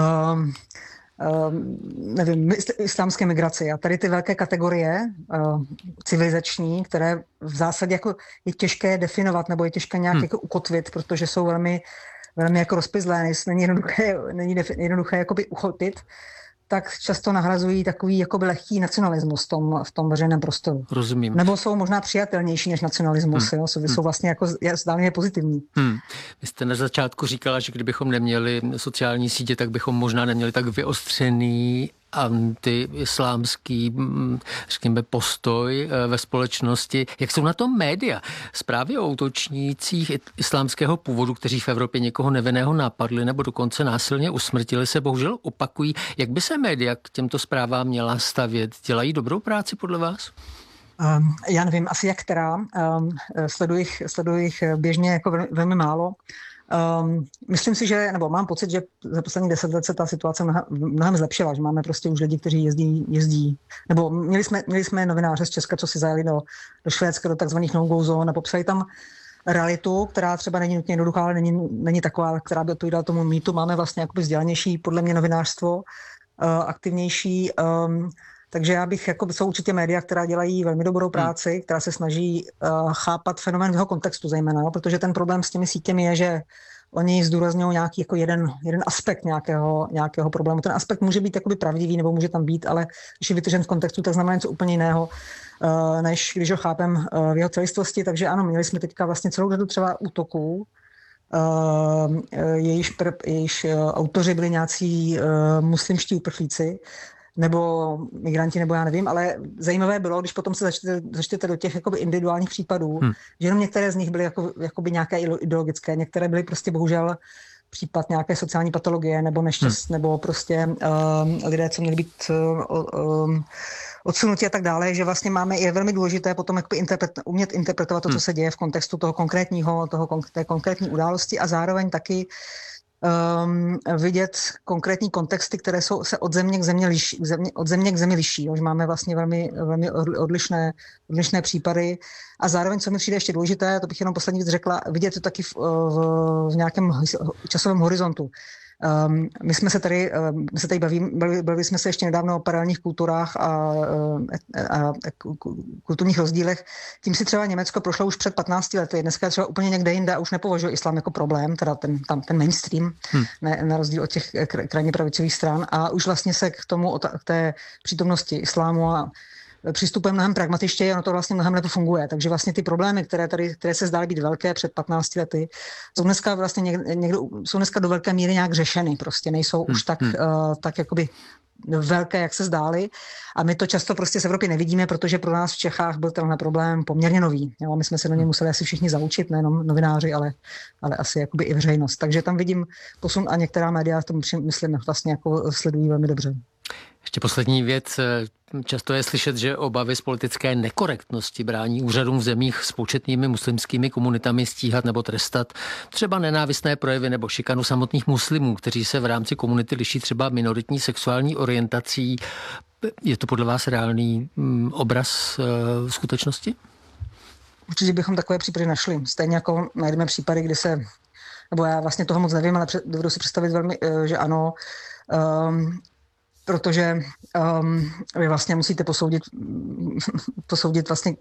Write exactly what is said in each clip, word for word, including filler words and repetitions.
Um, um, nevím, islámské migraci a tady ty velké kategorie uh, civilizační, které v zásadě jako je těžké definovat nebo je těžké nějak hmm. jako ukotvit, protože jsou velmi, velmi jako rozpizlé, není jednoduché, není jednoduché jakoby uchopit, tak často nahrazují takový jakoby lehký nacionalismus v tom, v tom veřejném prostoru. Rozumím. Nebo jsou možná přijatelnější než nacionalismus, hmm. jo? Jsou, hmm. jsou vlastně jako zdálně pozitivní. Hmm. Vy jste na začátku říkala, že kdybychom neměli sociální sítě, tak bychom možná neměli tak vyostřený antiislámský, řekněme, postoj ve společnosti. Jak jsou na tom média? Zprávy o útočnících islámského původu, kteří v Evropě někoho nevinného napadli nebo dokonce násilně usmrtili, se bohužel opakují. Jak by se média k těmto zprávám měla stavět? Dělají dobrou práci podle vás? Um, já nevím, asi jak která. Um, sleduji jich, sleduji jich běžně jako velmi, velmi málo. Um, myslím si, že, nebo mám pocit, že za poslední deset let se ta situace mnohem, mnohem zlepšila, že máme prostě už lidi, kteří jezdí, jezdí. Nebo měli jsme, měli jsme novináře z Česka, co si zajeli do, do Švédska, do takzvaných no-go zón a popsali tam realitu, která třeba není nutně jednoduchá, ale není, není taková, která by odpovídala tomu mýtu. Máme vlastně jakoby vzdělanější, podle mě, novinářstvo, uh, aktivnější. Um, takže já bych, jako jsou určitě média, která dělají velmi dobrou práci, hmm. která se snaží uh, chápat fenomén v jeho kontextu zejména, no, protože ten problém s těmi sítěmi je, že oni zdůrazňují nějaký jako jeden, jeden aspekt nějakého, nějakého problému. Ten aspekt může být jakoby pravdivý, nebo může tam být, ale když je vytržen v kontextu, tak znamená něco úplně jiného, uh, než když ho chápem uh, v jeho celistvosti. Takže ano, měli jsme teďka vlastně celou řadu třeba útoků, uh, jejíž, jejíž uh, autoři byli nějací uh, muslimští uprchlíci, nebo migranti, nebo já nevím, ale zajímavé bylo, když potom se začtete, začtete do těch jakoby individuálních případů, hmm. že jenom některé z nich byly jako, jakoby nějaké ideologické, některé byly prostě bohužel případ nějaké sociální patologie, nebo neštěst, hmm. nebo prostě uh, lidé, co měli být uh, um, odsunutí a tak dále, že vlastně máme, je velmi důležité potom jakoby interpret, umět interpretovat to, hmm. co se děje v kontextu toho konkrétního, toho té konkrétní události a zároveň taky Um, vidět konkrétní kontexty, které jsou, se od země k země liší, země, od země k zemi liší. Jo, že máme vlastně velmi, velmi odlišné, odlišné případy a zároveň, co mi přijde ještě důležité, to bych jenom poslední věc řekla, vidět to taky v, v, v nějakém časovém horizontu. Um, my jsme se tady, um, my se tady bavíme, bavili, bavili jsme se ještě nedávno o paralelních kulturách a, a, a kulturních rozdílech. Tím si třeba Německo prošlo už před patnácti lety. Dneska je třeba úplně někde jinde a už nepovažuje islám jako problém, teda ten, tam, ten mainstream, hmm. ne, na rozdíl od těch krajně pravicových stran. A už vlastně se k tomu, k té přítomnosti islámu a přístupem mnohem pragmatičtěji, ono to vlastně mnohem lépe funguje. Takže vlastně ty problémy, které tady, které se zdály být velké před patnácti lety, jsou dneska vlastně někde, někde, jsou dneska do velké míry nějak řešeny. Prostě nejsou hmm. už tak, hmm. uh, tak jakoby velké, jak se zdály. A my to často prostě z Evropy nevidíme, protože pro nás v Čechách byl tenhle problém poměrně nový. Jo? My jsme se do něj museli asi všichni zaučit, nejenom novináři, ale, ale asi jakoby i veřejnost. Takže tam vidím posun a některá média v tom, myslím, vlastně jako sledují velmi dobře. Ještě poslední věc. Často je slyšet, že obavy z politické nekorektnosti brání úřadům v zemích s početnými muslimskými komunitami stíhat nebo trestat třeba nenávistné projevy nebo šikanu samotných muslimů, kteří se v rámci komunity liší třeba minoritní sexuální orientací. Je to podle vás reálný obraz uh, skutečnosti? Určitě bychom takové případy našli. Stejně jako najdeme případy, kdy se, nebo já vlastně toho moc nevím, ale dovedu si představit velmi, že ano, um, protože um, vy vlastně musíte posoudit, posoudit vlastně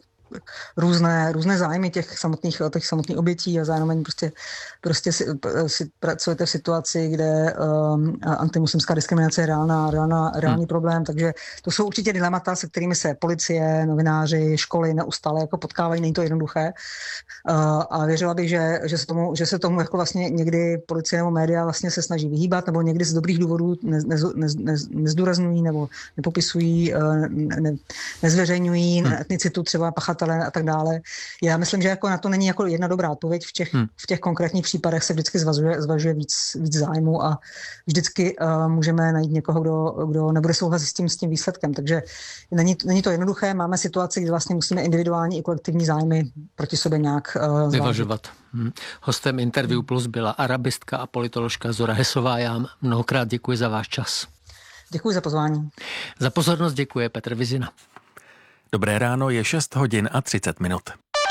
různé, různé zájmy těch samotných, těch samotných obětí a zároveň prostě, prostě si, si pracujete v situaci, kde um, antimuslimská diskriminace je reálná, reálná, reálný hmm. problém, takže to jsou určitě dilemata, se kterými se policie, novináři, školy neustále jako potkávají, není to jednoduché uh, a věřila bych, že, že, se tomu, že se tomu jako vlastně někdy policie nebo média vlastně se snaží vyhýbat, nebo někdy z dobrých důvodů ne, ne, ne, ne, nezdůrazňují nebo nepopisují, uh, ne, nezveřejňují hmm. etnicitu třeba pachatele a tak dále. Já myslím, že jako na to není jako jedna dobrá odpověď. V těch, hmm. v těch konkrétních případech se vždycky zvazuje, zvažuje víc, víc zájmu a vždycky uh, můžeme najít někoho, kdo, kdo nebude souhlasit s tím, s tím výsledkem. Takže není, není to jednoduché. Máme situaci, kdy vlastně musíme individuální i kolektivní zájmy proti sobě nějak uh, vyvažovat. Hmm. Hostem Interview Plus byla arabistka a politoložka Zora Hesová. Já mnohokrát děkuji za váš čas. Děkuji za pozvání. Za pozornost děkuje Petr Vizina. Dobré ráno, je šest hodin a třicet minut.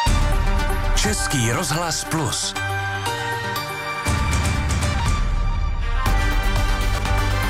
Český rozhlas Plus.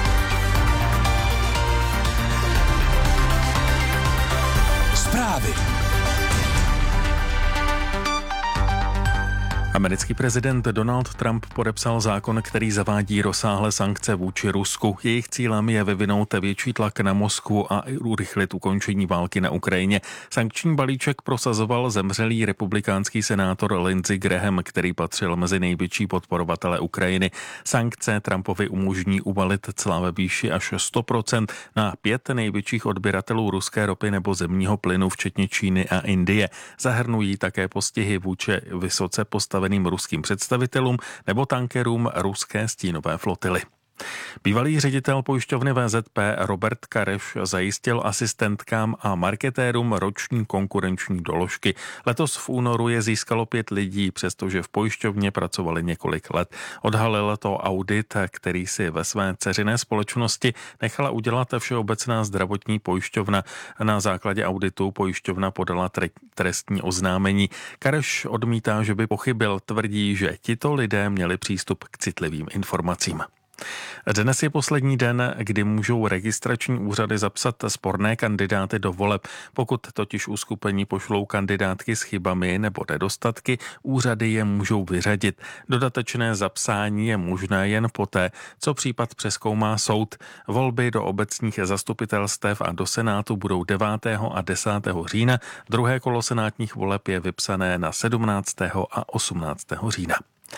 Americký prezident Donald Trump podepsal zákon, který zavádí rozsáhlé sankce vůči Rusku. Jejich cílem je vyvinout větší tlak na Moskvu a urychlit ukončení války na Ukrajině. Sankční balíček prosazoval zemřelý republikánský senátor Lindsey Graham, který patřil mezi největší podporovatele Ukrajiny. Sankce Trumpovi umožní uvalit cla ve výši až sto procent na pět největších odběratelů ruské ropy nebo zemního plynu, včetně Číny a Indie. Zahrnují také postihy vůči vysoce postaveným ruským představitelům nebo tankerům ruské stínové flotily. Bývalý ředitel pojišťovny V Z P Robert Kareš zajistil asistentkám a marketérům roční konkurenční doložky. Letos v únoru je získalo pět lidí, přestože v pojišťovně pracovali několik let. Odhalil to audit, který si ve své dceřiné společnosti nechala udělat Všeobecná zdravotní pojišťovna. Na základě auditu pojišťovna podala trestní oznámení. Kareš odmítá, že by pochybil, tvrdí, že tito lidé měli přístup k citlivým informacím. Dnes je poslední den, kdy můžou registrační úřady zapsat sporné kandidáty do voleb. Pokud totiž uskupení pošlou kandidátky s chybami nebo nedostatky, úřady je můžou vyřadit. Dodatečné zapsání je možné jen poté, co případ přezkoumá soud. Volby do obecních zastupitelstev a do Senátu budou devátého a desátého října. Druhé kolo senátních voleb je vypsané na sedmnáctého a osmnáctého října.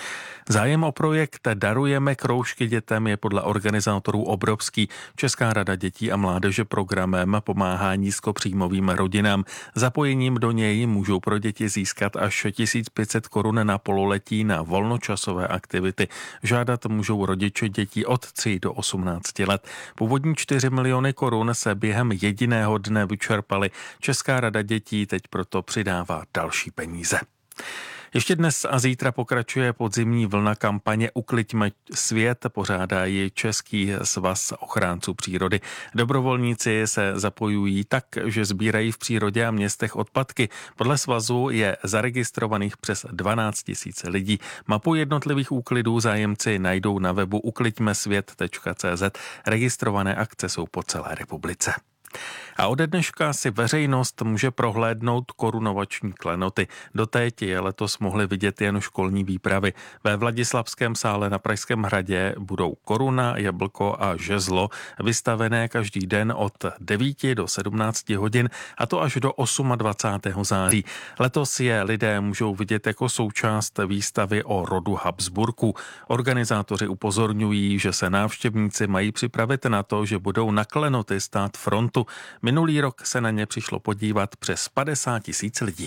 Zájem o projekt Darujeme kroužky dětem je podle organizátorů obrovský. Česká rada dětí a mládeže programem pomáhá nízkopříjmovým rodinám. Zapojením do něj můžou pro děti získat až tisíc pět set korun na pololetí na volnočasové aktivity. Žádat můžou rodiče dětí od tří do osmnácti let. Původní čtyři miliony korun se během jediného dne vyčerpaly. Česká rada dětí teď proto přidává další peníze. Ještě dnes a zítra pokračuje podzimní vlna kampaně Ukliďme svět, pořádá ji Český svaz ochránců přírody. Dobrovolníci se zapojují tak, že sbírají v přírodě a městech odpadky. Podle svazu je zaregistrovaných přes dvanáct tisíc lidí. Mapu jednotlivých úklidů zájemci najdou na webu ukliďme svět tečka cé zet. Registrované akce jsou po celé republice. A ode dneška si veřejnost může prohlédnout korunovační klenoty. Doteď je letos mohli vidět jen školní výpravy. Ve Vladislavském sále na Pražském hradě budou koruna, jablko a žezlo vystavené každý den od devíti do sedmnácti hodin, a to až do dvacátého osmého září. Letos je lidé můžou vidět jako součást výstavy o rodu Habsburků. Organizátoři upozorňují, že se návštěvníci mají připravit na to, že budou na klenoty stát frontu. Minulý rok se na ně přišlo podívat přes padesát tisíc lidí.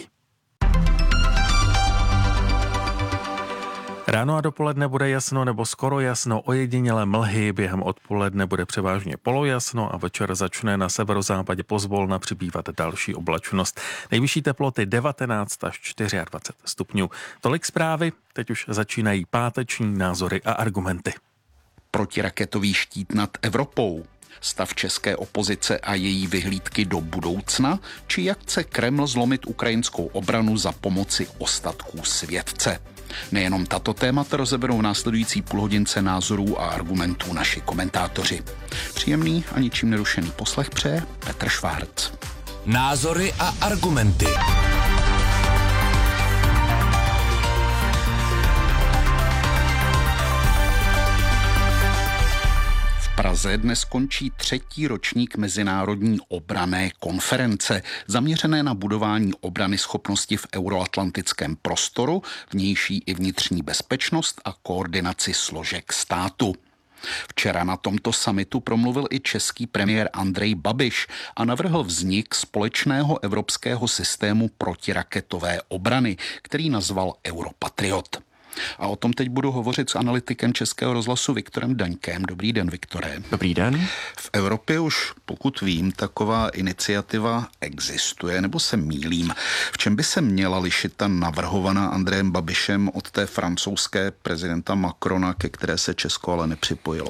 Ráno a dopoledne bude jasno nebo skoro jasno, ojedinělé mlhy, během odpoledne bude převážně polojasno a večer začne na severozápadě pozvolna přibývat další oblačnost. Nejvyšší teploty devatenáct až dvacet čtyři stupňů. Tolik zprávy, teď už začínají páteční názory a argumenty. Protiraketový štít nad Evropou. Stav české opozice a její vyhlídky do budoucna, či jak chce Kreml zlomit ukrajinskou obranu za pomoci ostatků světce. Nejenom tato témata rozeberou v následující půlhodince názorů a argumentů naši komentátoři. Příjemný a ničím nerušený poslech přeje Petr Švárc. Názory a argumenty. V Praze dnes končí třetí ročník Mezinárodní obranné konference, zaměřené na budování obranyschopnosti v euroatlantickém prostoru, vnější i vnitřní bezpečnost a koordinaci složek státu. Včera na tomto summitu promluvil i český premiér Andrej Babiš a navrhl vznik společného evropského systému protiraketové obrany, který nazval Europatriot. A o tom teď budu hovořit s analytikem Českého rozhlasu Viktorem Daňkem. Dobrý den, Viktore. Dobrý den. V Evropě už, pokud vím, taková iniciativa existuje, nebo se mýlím. V čem by se měla lišit ta navrhovaná Andrejem Babišem od té francouzské prezidenta Macrona, ke které se Česko ale nepřipojilo?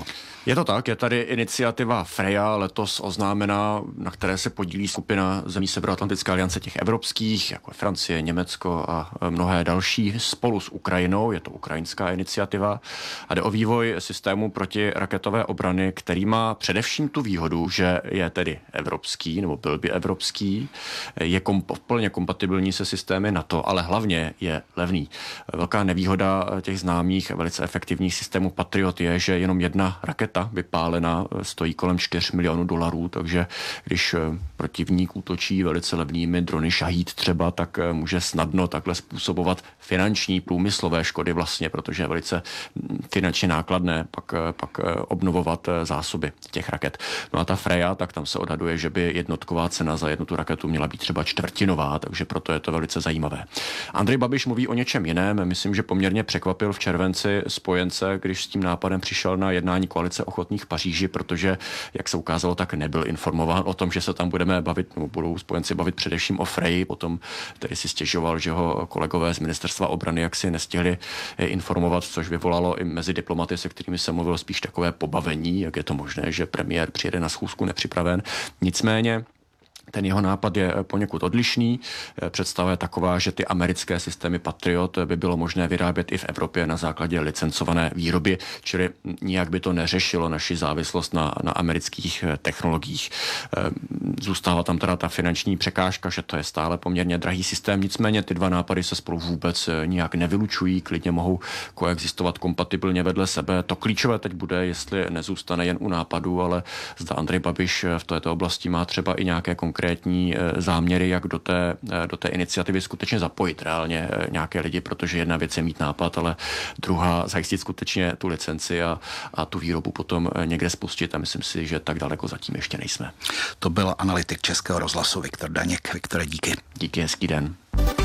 Je to tak, je tady iniciativa Freja, letos oznámená, na které se podílí skupina zemí Severoatlantické aliance, těch evropských, jako je Francie, Německo a mnohé další, spolu s Ukrajinou. Je to ukrajinská iniciativa a jde o vývoj systému protiraketové obrany, který má především tu výhodu, že je tedy evropský, nebo byl by evropský, je komp- plně kompatibilní se systémy NATO, ale hlavně je levný. Velká nevýhoda těch známých velice efektivních systémů Patriot je, že jenom jedna raketa vypálená stojí kolem čtyř milionů dolarů, takže když protivník útočí velice levnými drony Šahíd třeba, tak může snadno takhle způsobovat finanční průmyslové škody vlastně, protože je velice finančně nákladné pak, pak obnovovat zásoby těch raket. No a ta Freja, tak tam se odhaduje, že by jednotková cena za jednu tu raketu měla být třeba čtvrtinová, takže proto je to velice zajímavé. Andrej Babiš mluví o něčem jiném. Myslím, že poměrně překvapil v červenci spojence, když s tím nápadem přišel na jednání koalice ochotných v Paříži, protože, jak se ukázalo, tak nebyl informován o tom, že se tam budeme bavit, nebo budou spojenci bavit především o Freji. Potom tedy si stěžoval, že ho kolegové z ministerstva obrany jaksi nestihli informovat, což vyvolalo i mezi diplomaty, se kterými se mluvilo, spíš takové pobavení, jak je to možné, že premiér přijede na schůzku nepřipraven. Nicméně ten jeho nápad je poněkud odlišný. Představa je taková, že ty americké systémy Patriot by bylo možné vyrábět i v Evropě na základě licencované výroby, čili nijak by to neřešilo naši závislost na, na amerických technologiích. Zůstává tam teda ta finanční překážka, že to je stále poměrně drahý systém, nicméně ty dva nápady se spolu vůbec nijak nevylučují, klidně mohou koexistovat kompatibilně vedle sebe. To klíčové teď bude, jestli nezůstane jen u nápadu, ale zda Andrej Babiš v této oblasti má třeba i nějaké konkrétní záměry, jak do té, do té iniciativy skutečně zapojit reálně nějaké lidi, protože jedna věc je mít nápad, ale druhá zajistit skutečně tu licenci a, a tu výrobu potom někde spustit a myslím si, že tak daleko zatím ještě nejsme. To byl analytik Českého rozhlasu Viktor Daněk. Viktore, díky. Díky, hezký den.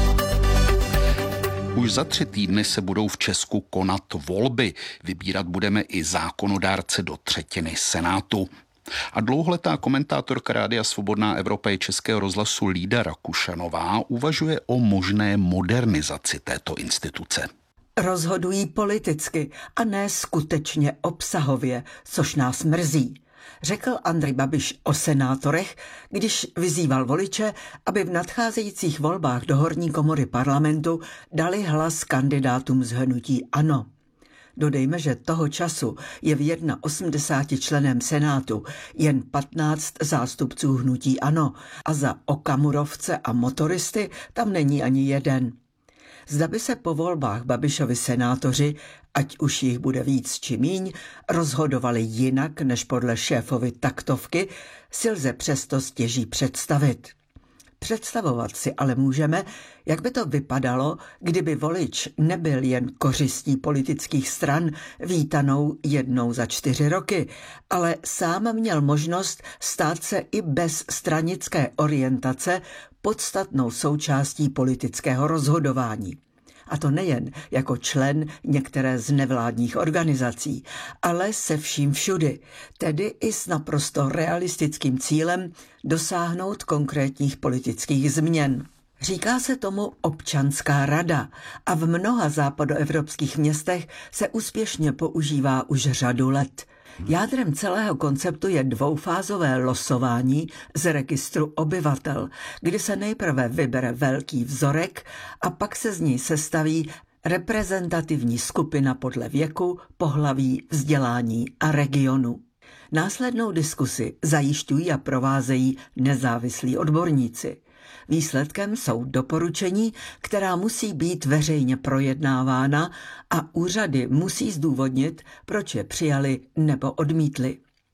Už za tři týdny se budou v Česku konat volby. Vybírat budeme i zákonodárce do třetiny Senátu. A dlouholetá komentátorka Rádia Svobodná Evropa Českého rozhlasu Lída Rakušanová uvažuje o možné modernizaci této instituce. Rozhodují politicky a ne skutečně obsahově, což nás mrzí, řekl Andrej Babiš o senátorech, když vyzýval voliče, aby v nadcházejících volbách do horní komory parlamentu dali hlas kandidátům z hnutí ANO. Dodejme, že toho času je v osmdesáti členem Senátu jen patnáct zástupců hnutí ANO a za okamurovce a motoristy tam není ani jeden. Zda by se po volbách Babišovi senátoři, ať už jich bude víc či míň, rozhodovali jinak než podle šéfovy taktovky, si lze přesto stěží představit. Představovat si ale můžeme, jak by to vypadalo, kdyby volič nebyl jen kořistí politických stran vítanou jednou za čtyři roky, ale sám měl možnost stát se i bez stranické orientace podstatnou součástí politického rozhodování. A to nejen jako člen některé z nevládních organizací, ale se vším všudy, tedy i s naprosto realistickým cílem dosáhnout konkrétních politických změn. Říká se tomu občanská rada a v mnoha západoevropských městech se úspěšně používá už řadu let. Jádrem celého konceptu je dvoufázové losování z registru obyvatel, kdy se nejprve vybere velký vzorek a pak se z něj sestaví reprezentativní skupina podle věku, pohlaví, vzdělání a regionu. Následnou diskusi zajišťují a provázejí nezávislí odborníci. Výsledkem jsou doporučení, která musí být veřejně projednávána a úřady musí zdůvodnit, proč je přijali nebo odmítli.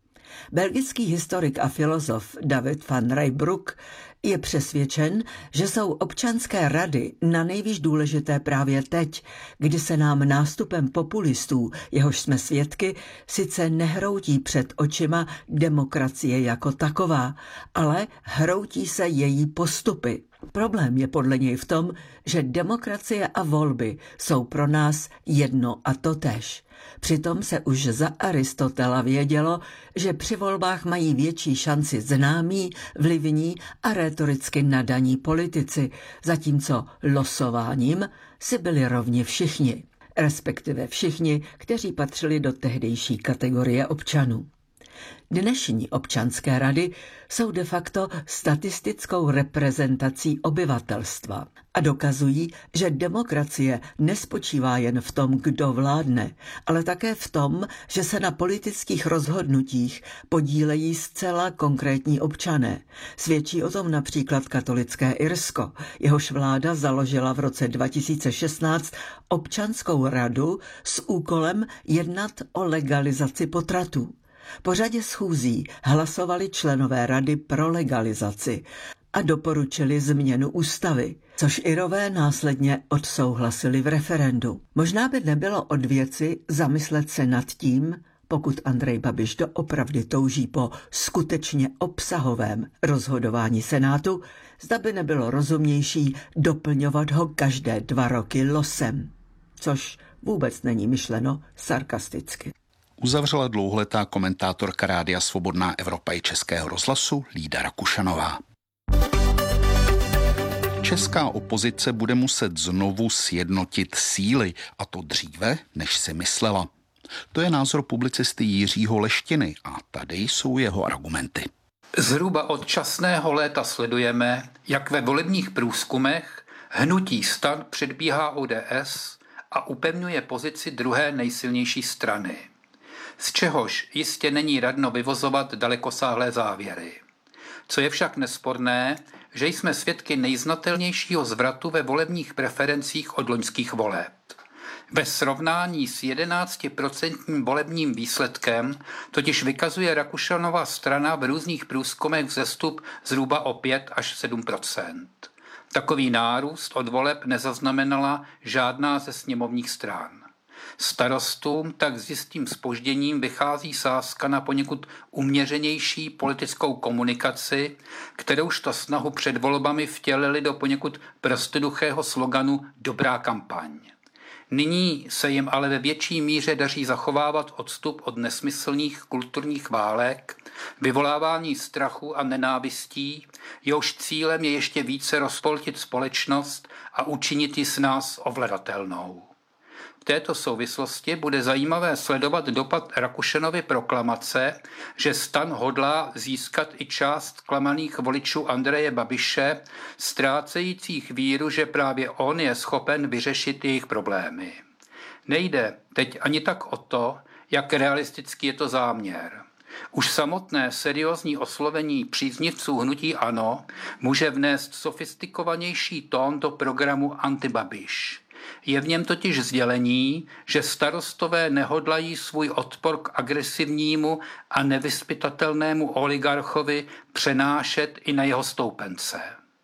Belgický historik a filozof David van Rijbroek je přesvědčen, že jsou občanské rady nanejvýš důležité právě teď, kdy se nám nástupem populistů, jehož jsme svědky, sice nehroutí před očima demokracie jako taková, ale hroutí se její postupy. Problém je podle něj v tom, že demokracie a volby jsou pro nás jedno a totéž. Přitom se už za Aristotela vědělo, že při volbách mají větší šanci známí, vlivní a rétoricky nadaní politici, zatímco losováním si byli rovni všichni. respektive všichni, kteří patřili do tehdejší kategorie občanů. Dnešní občanské rady jsou de facto statistickou reprezentací obyvatelstva a dokazují, že demokracie nespočívá jen v tom, kdo vládne, ale také v tom, že se na politických rozhodnutích podílejí zcela konkrétní občané. Svědčí o tom například katolické Irsko. Jehož vláda založila v roce dva tisíce šestnáct občanskou radu s úkolem jednat o legalizaci potratů. Po řadě schůzí hlasovali členové rady pro legalizaci a doporučili změnu ústavy, což Irové následně odsouhlasili v referendu. Možná by nebylo od věci zamyslet se nad tím, pokud Andrej Babiš doopravdy touží po skutečně obsahovém rozhodování Senátu, zda by nebylo rozumnější doplňovat ho každé dva roky losem, což vůbec není myšleno sarkasticky. Uzavřela dlouholetá komentátorka Rádia Svobodná Evropa i Českého rozhlasu Lída Rakušanová. Česká opozice bude muset znovu sjednotit síly, a to dříve, než si myslela. To je názor publicisty Jiřího Leštiny a tady jsou jeho argumenty. Zhruba od časného léta sledujeme, jak ve volebních průzkumech hnutí STAN předbíhá O D S a upevňuje pozici druhé nejsilnější strany. Z čehož jistě není radno vyvozovat dalekosáhlé závěry. Co je však nesporné, že jsme svědky nejznatelnějšího zvratu ve volebních preferencích od loňských voleb. Ve srovnání s jedenáctiprocentním volebním výsledkem totiž vykazuje Rakušanova strana v různých průzkumech vzestup zhruba o pět až sedm procent. Takový nárůst od voleb nezaznamenala žádná ze sněmovních stran. Starostům tak s jistým zpožděním vychází sázka na poněkud uměřenější politickou komunikaci, kterouž to snahu před volbami vtělili do poněkud prostoduchého sloganu Dobrá kampaň. Nyní se jim ale ve větší míře daří zachovávat odstup od nesmyslných kulturních válek, vyvolávání strachu a nenávistí, jehož cílem je ještě více rozpoltit společnost a učinit ji s nás ovladatelnou. V této souvislosti bude zajímavé sledovat dopad Rakušanovy proklamace, že STAN hodlá získat i část klamaných voličů Andreje Babiše, ztrácejících víru, že právě on je schopen vyřešit jejich problémy. Nejde teď ani tak o to, jak realistický je to záměr. Už samotné seriózní oslovení příznivců hnutí ANO může vnést sofistikovanější tón do programu Antibabiš. Je v něm totiž sdělení, že starostové nehodlají svůj odpor k agresivnímu a nevyzpytatelnému oligarchovi přenášet i na jeho stoupence.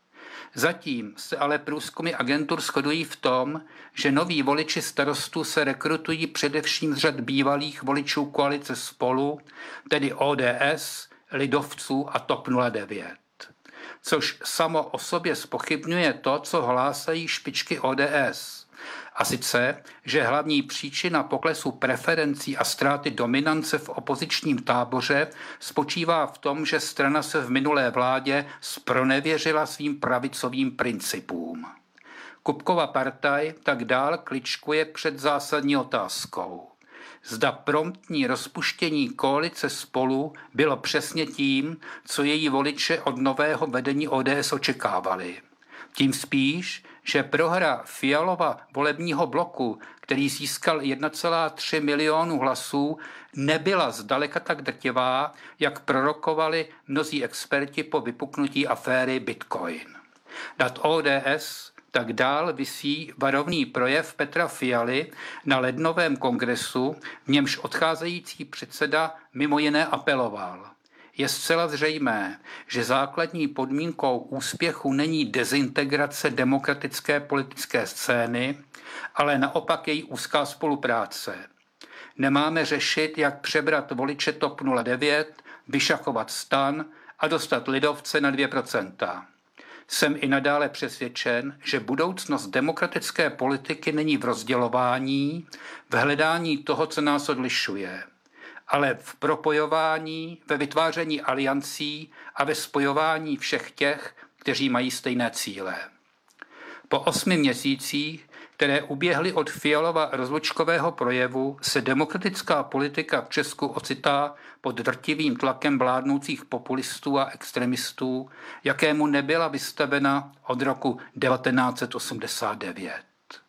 Zatím se ale průzkumy agentur shodují v tom, že noví voliči starostů se rekrutují především z řad bývalých voličů koalice Spolu, tedy O D S, lidovců a TOP nula devět. Což samo o sobě zpochybňuje to, co hlásají špičky O D S. A sice, že hlavní příčina poklesu preferencí a ztráty dominance v opozičním táboře spočívá v tom, že strana se v minulé vládě zpronevěřila svým pravicovým principům. Kupkova partaj tak dál kličkuje před zásadní otázkou. Zda promptní rozpuštění koalice Spolu bylo přesně tím, co její voliče od nového vedení O D S očekávali. Tím spíš, že prohra Fialova volebního bloku, který získal jedna celá tři milionu hlasů, nebyla zdaleka tak drtivá, jak prorokovali mnozí experti po vypuknutí aféry Bitcoin. Nad O D S tak dál visí varovný projev Petra Fialy na lednovém kongresu, v němž odcházející předseda mimo jiné apeloval. Je zcela zřejmé, že základní podmínkou úspěchu není dezintegrace demokratické politické scény, ale naopak její úzká spolupráce. Nemáme řešit, jak přebrat voliče TOP nula devět, vyšachovat STAN a dostat lidovce na dvě procenta. Jsem i nadále přesvědčen, že budoucnost demokratické politiky není v rozdělování, v hledání toho, co nás odlišuje, ale v propojování, ve vytváření aliancí a ve spojování všech těch, kteří mají stejné cíle. Po osmi měsících, které uběhly od Fialova rozlučkového projevu, se demokratická politika v Česku ocitá pod drtivým tlakem vládnoucích populistů a extremistů, jakému nebyla vystavena od roku devatenáct set osmdesát devět.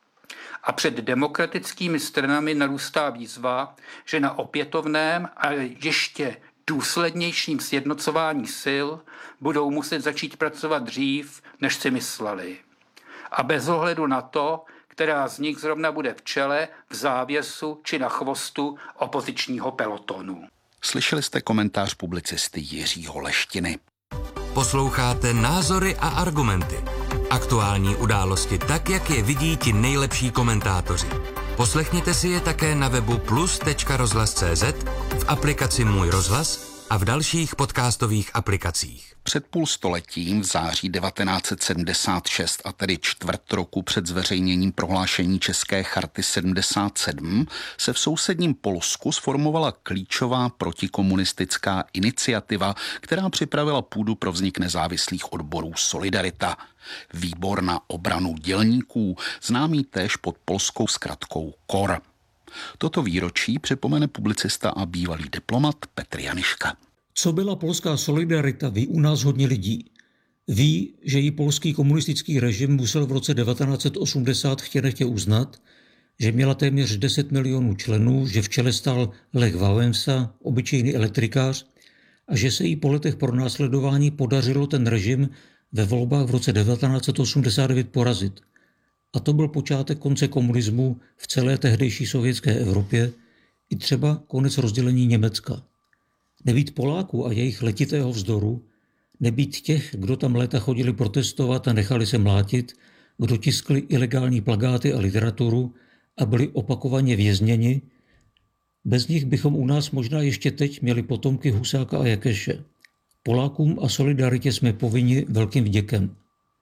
A před demokratickými stranami narůstá výzva, že na opětovném a ještě důslednějším sjednocování sil budou muset začít pracovat dřív, než si mysleli. A bez ohledu na to, která z nich zrovna bude v čele, v závěsu či na chvostu opozičního pelotonu. Slyšeli jste komentář publicisty Jiřího Leštiny. Posloucháte Názory a argumenty. Aktuální události tak, jak je vidí ti nejlepší komentátoři. Poslechněte si je také na webu plus tečka rozhlas tečka cé zet, v aplikaci Můj rozhlas a v dalších podcastových aplikacích. Před půl stoletím v září devatenáct set sedmdesát šest, a tedy čtvrt roku před zveřejněním prohlášení České charty sedmdesát sedm, se v sousedním Polsku sformovala klíčová protikomunistická iniciativa, která připravila půdu pro vznik nezávislých odborů Solidarita. Výbor na obranu dělníků, známý též pod polskou zkratkou K O R. Toto výročí připomene publicista a bývalý diplomat Petr Janiška. Co byla polská Solidarita, ví u nás hodně lidí. Ví, že ji polský komunistický režim musel v roce devatenáct set osmdesát chtě nechtě uznat, že měla téměř deset milionů členů, že v čele stál Lech Wałęsa, obyčejný elektrikář, a že se jí po letech pronásledování podařilo ten režim ve volbách v roce devatenáct set osmdesát devět porazit. A to byl počátek konce komunismu v celé tehdejší sovětské Evropě i třeba konec rozdělení Německa. Nebýt Poláků a jejich letitého vzdoru, nebýt těch, kdo tam léta chodili protestovat a nechali se mlátit, kdo tiskli ilegální plakáty a literaturu a byli opakovaně vězněni, bez nich bychom u nás možná ještě teď měli potomky Husáka a Jakeše. Polákům a Solidaritě jsme povinni velkým vděkem.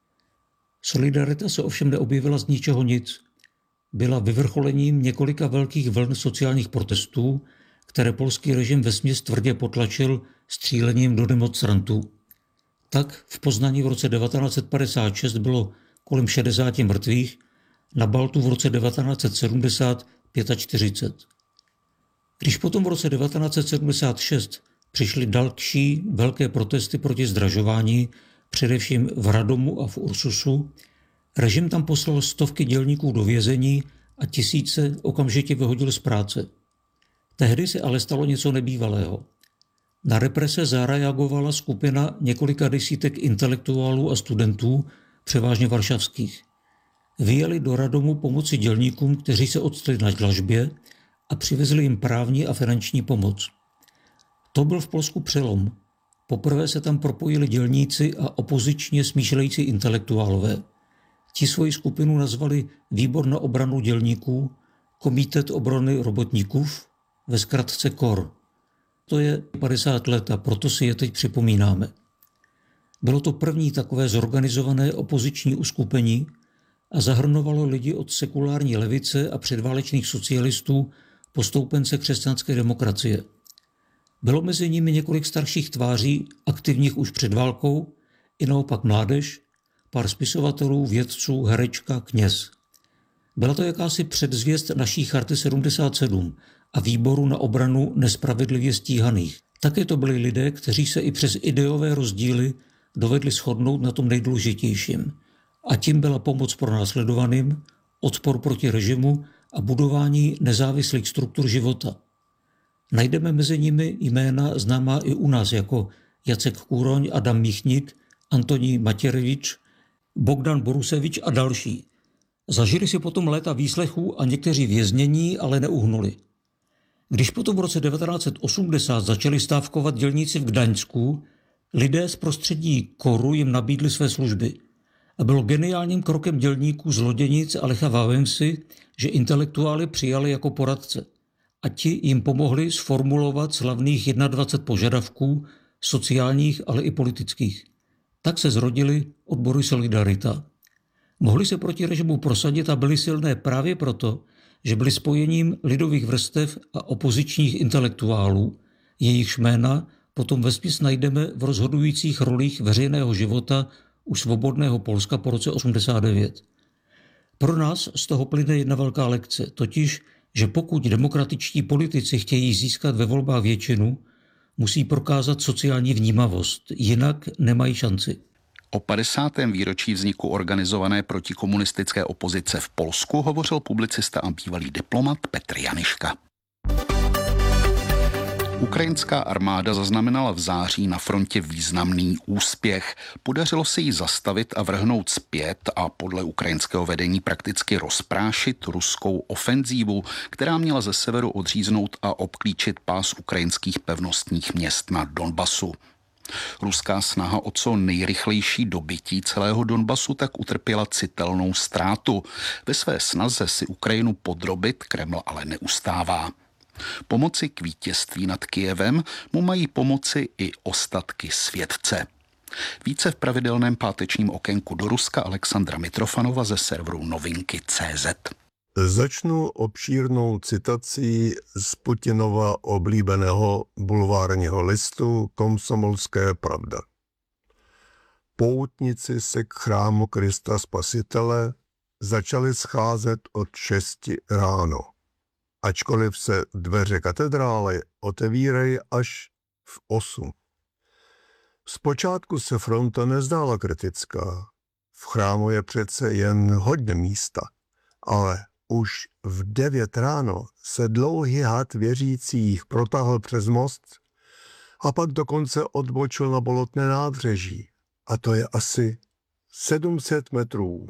Solidarita se ovšem neobjevila z ničeho nic. Byla vyvrcholením několika velkých vln sociálních protestů, které polský režim vesměs tvrdě potlačil střílením do demonstrantů. Tak v Poznani v roce devatenáct set padesát šest bylo kolem šedesáti mrtvých, na Baltu v roce devatenáct set sedmdesát čtyřicet pět. Když potom v roce devatenáct set sedmdesát šest přišly další velké protesty proti zdražování, především v Radomu a v Ursusu, režim tam poslal stovky dělníků do vězení a tisíce okamžitě vyhodil z práce. Tehdy se ale stalo něco nebývalého. Na represe zareagovala skupina několika desítek intelektuálů a studentů, převážně varšavských. Vyjeli do Radomu pomoci dělníkům, kteří se odstli na dlažbě, a přivezli jim právní a finanční pomoc. To byl v Polsku přelom. Poprvé se tam propojili dělníci a opozičně smýšlející intelektuálové. Ti svoji skupinu nazvali Výbor na obranu dělníků, Komitet obrany robotníků, ve zkratce K O R. To je padesát let a proto si je teď připomínáme. Bylo to první takové zorganizované opoziční uskupení a zahrnovalo lidi od sekulární levice a předválečných socialistů po stoupence křesťanské demokracie. Bylo mezi nimi několik starších tváří, aktivních už před válkou, i naopak mládež, pár spisovatelů, vědců, herečka, kněz. Byla to jakási předzvěst naší charty sedmdesát sedm a Výboru na obranu nespravedlivě stíhaných. Také to byli lidé, kteří se i přes ideové rozdíly dovedli shodnout na tom nejdůležitějším. A tím byla pomoc pronásledovaným, odpor proti režimu a budování nezávislých struktur života. Najdeme mezi nimi jména známá i u nás jako Jacek Kůroň, Adam Míchnit, Antonín Matěrevič, Bogdan Borusevič a další. Zažili si potom léta výslechů a někteří věznění, ale neuhnuli. Když potom v roce devatenáct set osmdesát začali stávkovat dělníci v Gdaňsku, lidé z prostředí Koru jim nabídli své služby. A bylo geniálním krokem dělníků z Loděnic a Lecha Wałęsy, že intelektuály přijali jako poradce. A ti jim pomohli sformulovat slavných dvacet jedna požadavků, sociálních, ale i politických. Tak se zrodily odbory Solidarita. Mohli se proti režimu prosadit a byli silné právě proto, že byli spojením lidových vrstev a opozičních intelektuálů, jejichž jména potom vesměs najdeme v rozhodujících rolích veřejného života u svobodného Polska po roce osmdesát devět. Pro nás z toho plyne jedna velká lekce, totiž, že pokud demokratičtí politici chtějí získat ve volbách většinu, musí prokázat sociální vnímavost, jinak nemají šanci. O padesátém výročí vzniku organizované protikomunistické opozice v Polsku hovořil publicista a bývalý diplomat Petr Janiška. Ukrajinská armáda zaznamenala v září na frontě významný úspěch. Podařilo se jí zastavit a vrhnout zpět a podle ukrajinského vedení prakticky rozprášit ruskou ofenzívu, která měla ze severu odříznout a obklíčit pás ukrajinských pevnostních měst na Donbasu. Ruská snaha o co nejrychlejší dobytí celého Donbasu tak utrpěla citelnou ztrátu. Ve své snaze si Ukrajinu podrobit Kreml ale neustává. Pomoci k vítězství nad Kyjevem mu mají pomoci i ostatky světce. Více v pravidelném pátečním okénku do Ruska Alexandra Mitrofanova ze serveru novinky tečka cé zet. Začnu obšírnou citací z Putinova oblíbeného bulvárního listu Komsomolské pravda. Poutníci se k chrámu Krista Spasitele začali scházet od šesti ráno, ačkoliv se dveře katedrály otevírají až v osm. Zpočátku se fronta nezdála kritická. V chrámu je přece jen hodně místa, ale už v devět ráno se dlouhý had věřících protáhl přes most a pak dokonce odbočil na bolotné nábřeží. A to je asi sedm set metrů.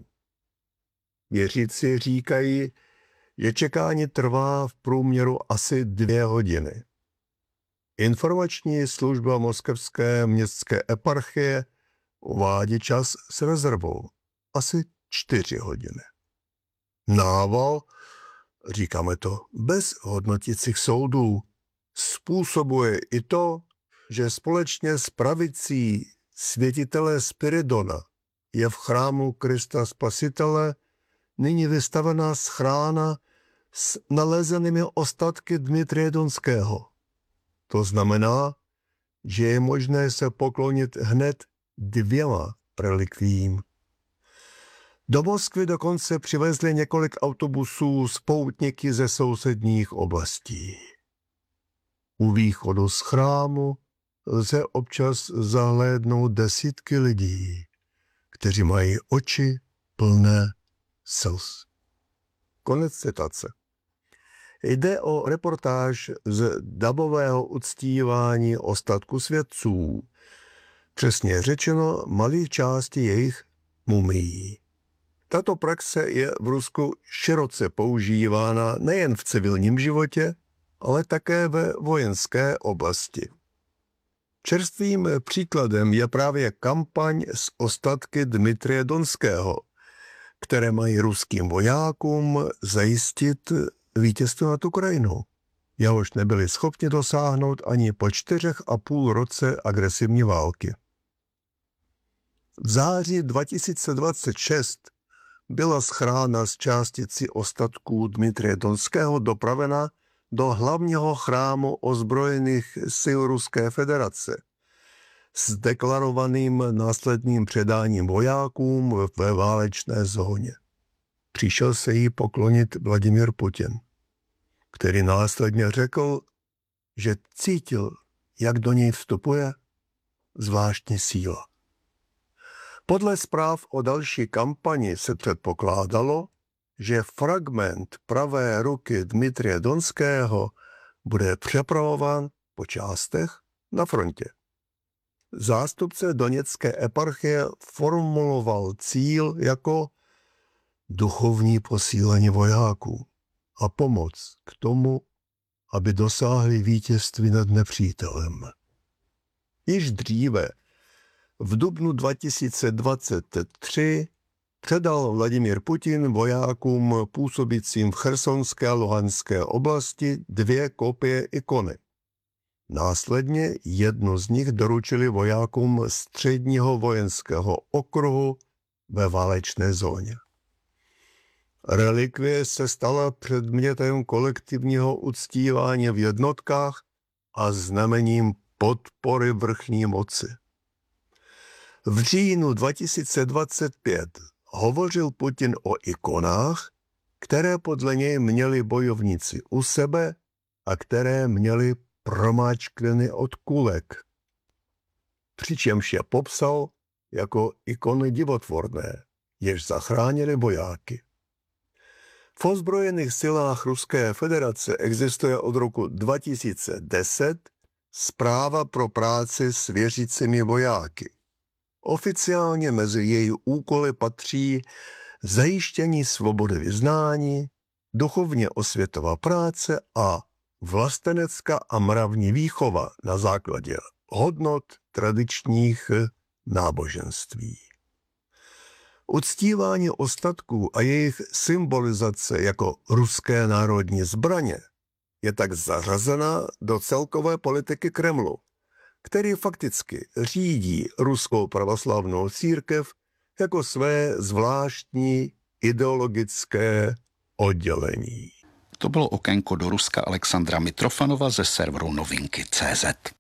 Věřící říkají, že čekání trvá v průměru asi dvě hodiny. Informační služba moskevské městské eparchie uvádí čas s rezervou asi čtyři hodiny. Nával, říkáme to bez hodnotících soudů, způsobuje i to, že společně s pravicí světitele Spiridona je v chrámu Krista Spasitele nyní vystavená schrána s nalezenými ostatky Dmitrije Donského. To znamená, že je možné se poklonit hned dvěma relikviím. Do Moskvy dokonce přivezli několik autobusů s poutníky ze sousedních oblastí. U východu z chrámu lze občas zahlédnout desítky lidí, kteří mají oči plné slz. Konec citace. Jde o reportáž z dabového uctívání ostatku svědců, přesně řečeno malých částí jejich mumií. Tato praxe je v Rusku široce používána nejen v civilním životě, ale také ve vojenské oblasti. Čerstvým příkladem je právě kampaň s ostatky Dmitrije Donského, které mají ruským vojákům zajistit vítězství nad Ukrajinou, jehož nebyli schopni dosáhnout ani po čtyřech a půl roce agresivní války. V září dva tisíce dvacet šest byla schrána z částici ostatků Dmitrije Donského dopravena do hlavního chrámu ozbrojených sil Ruské federace s deklarovaným následným předáním vojákům ve válečné zóně. Přišel se jí poklonit Vladimír Putin, který následně řekl, že cítil, jak do něj vstupuje zvláštní síla. Podle zpráv o další kampani se předpokládalo, že fragment pravé ruky Dmitrije Donského bude přepravován po částech na frontě. Zástupce Doněcké eparchie formuloval cíl jako duchovní posílení vojáků a pomoc k tomu, aby dosáhli vítězství nad nepřítelem. Již dříve, v dubnu dva tisíce dvacet tři, předal Vladimír Putin vojákům působícím v chersonské a luhanské oblasti dvě kopie ikony. Následně jednu z nich doručili vojákům středního vojenského okruhu ve válečné zóně. Relikvie se stala předmětem kolektivního uctívání v jednotkách a znamením podpory vrchní moci. V říjnu dva tisíce dvacet pět hovořil Putin o ikonách, které podle něj měli bojovníci u sebe a které měli promáčkleny od kulek. Přičemž je popsal jako ikony divotvorné, jež zachránili vojáky. V ozbrojených silách Ruské federace existuje od roku dva tisíce deset Správa pro práci s věřícími vojáky. Oficiálně mezi její úkoly patří zajištění svobody vyznání, duchovně osvětová práce a vlastenecká a mravní výchova na základě hodnot tradičních náboženství. Uctívání ostatků a jejich symbolizace jako ruské národní zbraně je tak zařazena do celkové politiky Kremlu, který fakticky řídí ruskou pravoslavnou církev jako své zvláštní ideologické oddělení. To bylo okénko do Ruska Alexandra Mitrofanova ze serveru novinky tečka cé zet.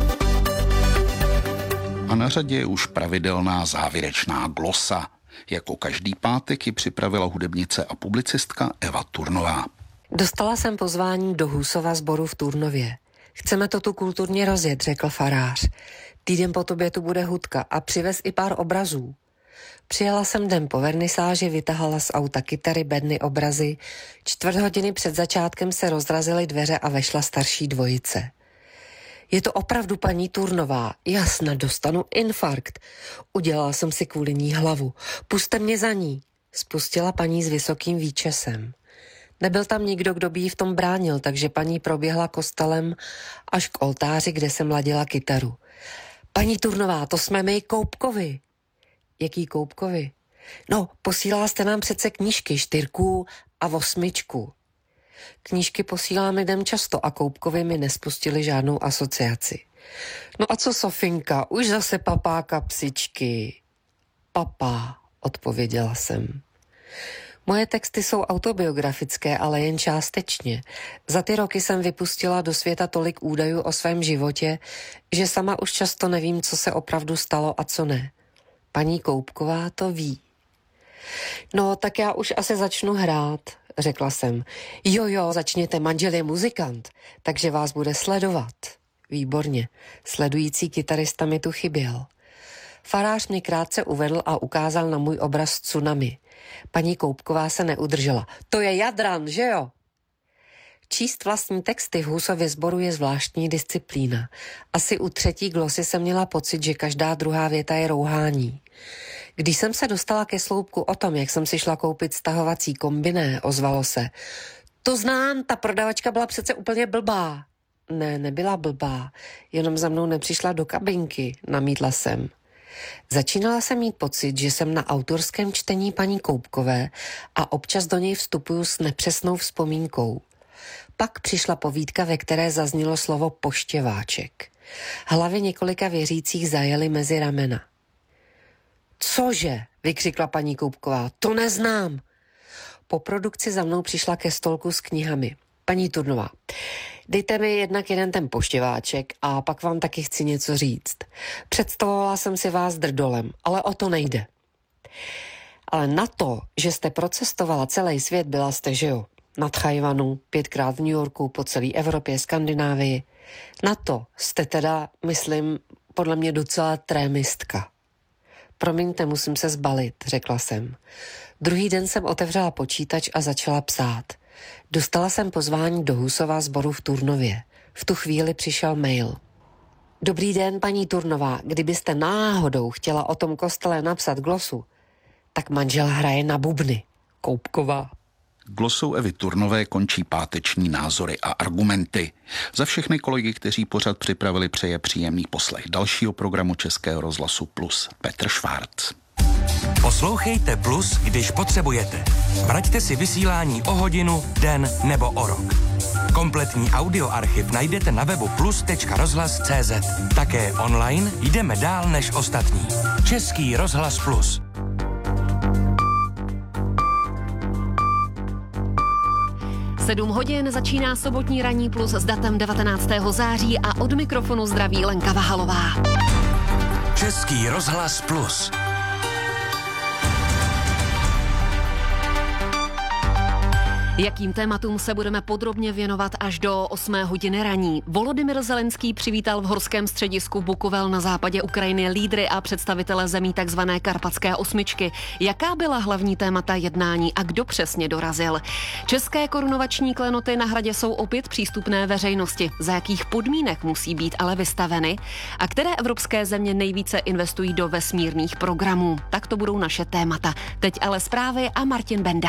A na řadě je už pravidelná závěrečná glosa. Jako každý pátek ji připravila hudebnice a publicistka Eva Turnová. Dostala jsem pozvání do Husova sboru v Turnově. Chceme to tu kulturně rozjet, řekl farář. Týden po tobě tu bude hudka a přivez i pár obrazů. Přijela jsem den po vernisáži, vytahala z auta kytary, bedny, obrazy. Čtvrt hodiny před začátkem se rozrazily dveře a vešla starší dvojice. Je to opravdu paní Turnová, jasna, dostanu infarkt. Udělala jsem si kvůli ní hlavu. Pusťte mě za ní, spustila paní s vysokým výčesem. Nebyl tam nikdo, kdo by jí v tom bránil, takže paní proběhla kostelem až k oltáři, kde jsem ladila kytaru. Paní Turnová, to jsme my Koupkovi. Jaký Koupkovi? No, posílala jste nám přece knížky, čtyřku a osmičku. Knížky posílám lidem často a Koupkovi mi nespustili žádnou asociaci. No a co Sofinka, už zase papáka psičky. Papá, odpověděla jsem. Moje texty jsou autobiografické, ale jen částečně. Za ty roky jsem vypustila do světa tolik údajů o svém životě, že sama už často nevím, co se opravdu stalo a co ne. Paní Koupková to ví. No, tak já už asi začnu hrát, řekla jsem. Jo, jo, začněte, manžel je muzikant, takže vás bude sledovat. Výborně, sledující kytarista mi tu chyběl. Farář mě krátce uvedl a ukázal na můj obraz tsunami. Paní Koupková se neudržela. To je Jadran, že jo? Číst vlastní texty v Husově sboru je zvláštní disciplína. Asi u třetí glosy jsem měla pocit, že každá druhá věta je rouhání. Když jsem se dostala ke sloupku o tom, jak jsem si šla koupit stahovací kombiné, ozvalo se. To znám, ta prodavačka byla přece úplně blbá. Ne, nebyla blbá, jenom za mnou nepřišla do kabinky, namítla jsem. Začínala jsem mít pocit, že jsem na autorském čtení paní Koupkové a občas do něj vstupuju s nepřesnou vzpomínkou. Pak přišla povídka, ve které zaznělo slovo poštěváček. Hlavy několika věřících zajely mezi ramena. Cože? Vykřikla paní Koupková. To neznám. Po produkci za mnou přišla ke stolku s knihami. Paní Turnová, dejte mi jednak jeden ten poštěváček a pak vám taky chci něco říct. Představovala jsem si vás drdolem, ale o to nejde. Ale na to, že jste procestovala celý svět, byla jste, že jo? Na Tchajvanu, pětkrát v New Yorku, po celé Evropě, Skandinávii. Na to jste teda, myslím, podle mě docela trémistka. Promiňte, musím se zbalit, řekla jsem. Druhý den jsem otevřela počítač a začala psát. Dostala jsem pozvání do Husova sboru v Turnově. V tu chvíli přišel mail. Dobrý den, paní Turnová, kdybyste náhodou chtěla o tom kostele napsat glosu, tak manžel hraje na bubny. Koupková. Glosou Evy Turnové končí páteční názory a argumenty. Za všechny kolegy, kteří pořad připravili, přeje příjemný poslech dalšího programu Českého rozhlasu Plus Petr Švárc. Poslouchejte Plus, když potřebujete. Vraťte si vysílání o hodinu, den nebo o rok. Kompletní audioarchiv najdete na webu plus tečka rozhlas tečka cé zet. Také online jdeme dál než ostatní. Český rozhlas Plus. sedm hodin začíná sobotní ranní Plus s datem devatenáctého září a od mikrofonu zdraví Lenka Vahalová. Český rozhlas Plus. Jakým tématům se budeme podrobně věnovat až do osmé hodiny raní? Volodymyr Zelenský přivítal v horském středisku Bukovel na západě Ukrajiny lídry a představitele zemí takzvané Karpatské osmičky. Jaká byla hlavní témata jednání a kdo přesně dorazil? České korunovační klenoty na hradě jsou opět přístupné veřejnosti. Za jakých podmínek musí být ale vystaveny? A které evropské země nejvíce investují do vesmírných programů? Tak to budou naše témata. Teď ale zprávy a Martin Benda.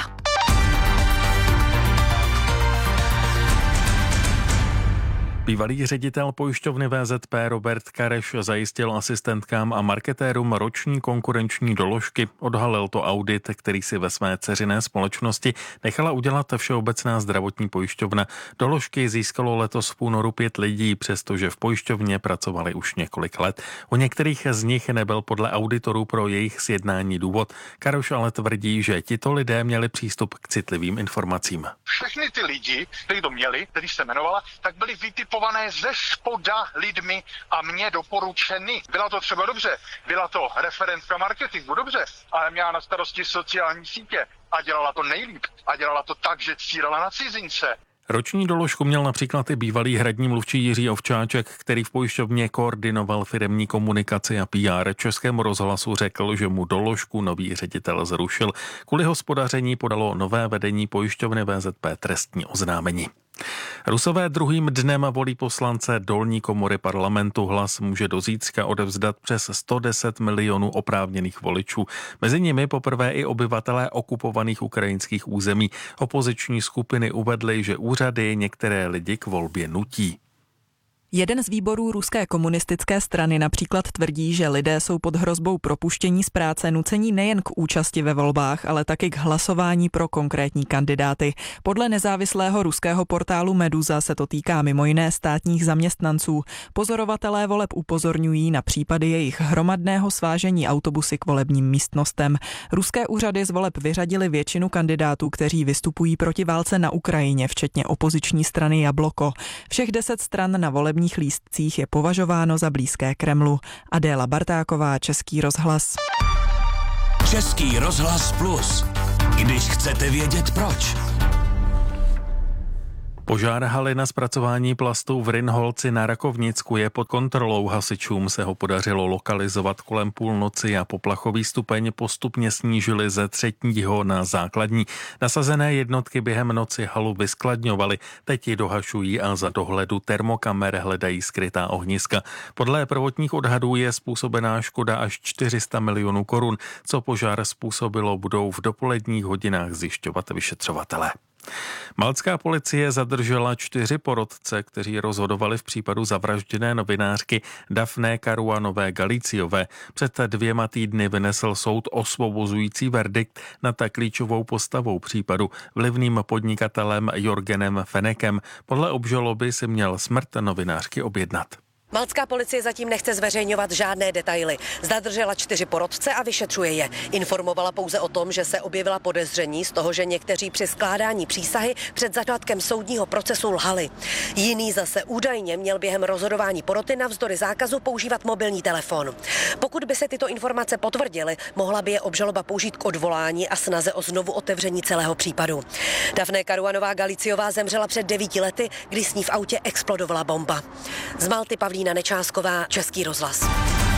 Bývalý ředitel pojišťovny V Z P Robert Kareš zajistil asistentkám a marketérům roční konkurenční doložky. Odhalil to audit, který si ve své dceřiné společnosti nechala udělat Všeobecná zdravotní pojišťovna. Doložky získalo letos v únoru pět lidí, přestože v pojišťovně pracovali už několik let. U některých z nich nebyl podle auditorů pro jejich sjednání důvod. Kareš ale tvrdí, že tito lidé měli přístup k citlivým informacím. Všechny ty lidi, kteří to měli, který se jmenovala, tak byli vytipované ze spoda lidmi a mě doporučeny. Byla to třeba dobře, byla to referentka marketingu, dobře, ale měla na starosti sociální sítě a dělala to nejlíp a dělala to tak, že cílila na cizince. Roční doložku měl například i bývalý hradní mluvčí Jiří Ovčáček, který v pojišťovně koordinoval firemní komunikaci a P R. Českému rozhlasu řekl, že mu doložku nový ředitel zrušil. Kvůli hospodaření podalo nové vedení pojišťovny V Z P trestní oznámení. Rusové druhým dnem volí poslance dolní komory parlamentu. Hlas může do zítřka odevzdat přes sto deset milionů oprávněných voličů. Mezi nimi poprvé i obyvatelé okupovaných ukrajinských území. Opoziční skupiny uvedly, že úřady některé lidi k volbě nutí. Jeden z výborů ruské komunistické strany například tvrdí, že lidé jsou pod hrozbou propuštění z práce nucení nejen k účasti ve volbách, ale taky k hlasování pro konkrétní kandidáty. Podle nezávislého ruského portálu Meduza se to týká mimo jiné státních zaměstnanců. Pozorovatelé voleb upozorňují na případy jejich hromadného svážení autobusy k volebním místnostem. Ruské úřady z voleb vyřadily většinu kandidátů, kteří vystupují proti válce na Ukrajině, včetně opoziční strany Jabloko. Všech deset stran na volební lístcích je považováno za blízké Kremlu. Adéla Bartáková, Český rozhlas. Český rozhlas Plus. Když chcete vědět proč. Požár haly na zpracování plastů v Rynholci na Rakovnicku je pod kontrolou. Hasičům se ho podařilo lokalizovat kolem půlnoci a poplachový stupeň postupně snížili ze třetího na základní. Nasazené jednotky během noci halu vyskladňovaly, teď ji dohašují a za dohledu termokamer hledají skrytá ohniska. Podle prvotních odhadů je způsobená škoda až čtyři sta milionů korun. Co požár způsobilo, budou v dopoledních hodinách zjišťovat vyšetřovatelé. Maltská policie zadržela čtyři porotce, kteří rozhodovali v případu zavražděné novinářky Daphné Caruanové Galiciové. Před dvěma týdny vynesl soud osvobozující verdikt nad klíčovou postavou případu, vlivným podnikatelem Jorgenem Fenekem. Podle obžaloby si měl smrt novinářky objednat. Maltská policie zatím nechce zveřejňovat žádné detaily. Zadržela čtyři porotce a vyšetřuje je. Informovala pouze o tom, že se objevila podezření z toho, že někteří při skládání přísahy před začátkem soudního procesu lhali. Jiný zase údajně měl během rozhodování poroty navzdory zákazu používat mobilní telefon. Pokud by se tyto informace potvrdily, mohla by je obžaloba použít k odvolání a snaze o znovu otevření celého případu. Daphné Caruanová Galiciová zemřela před devíti lety, kdy s ní v autě explodovala bomba. Z Malty Pavlína Nečásková, Český rozhlas.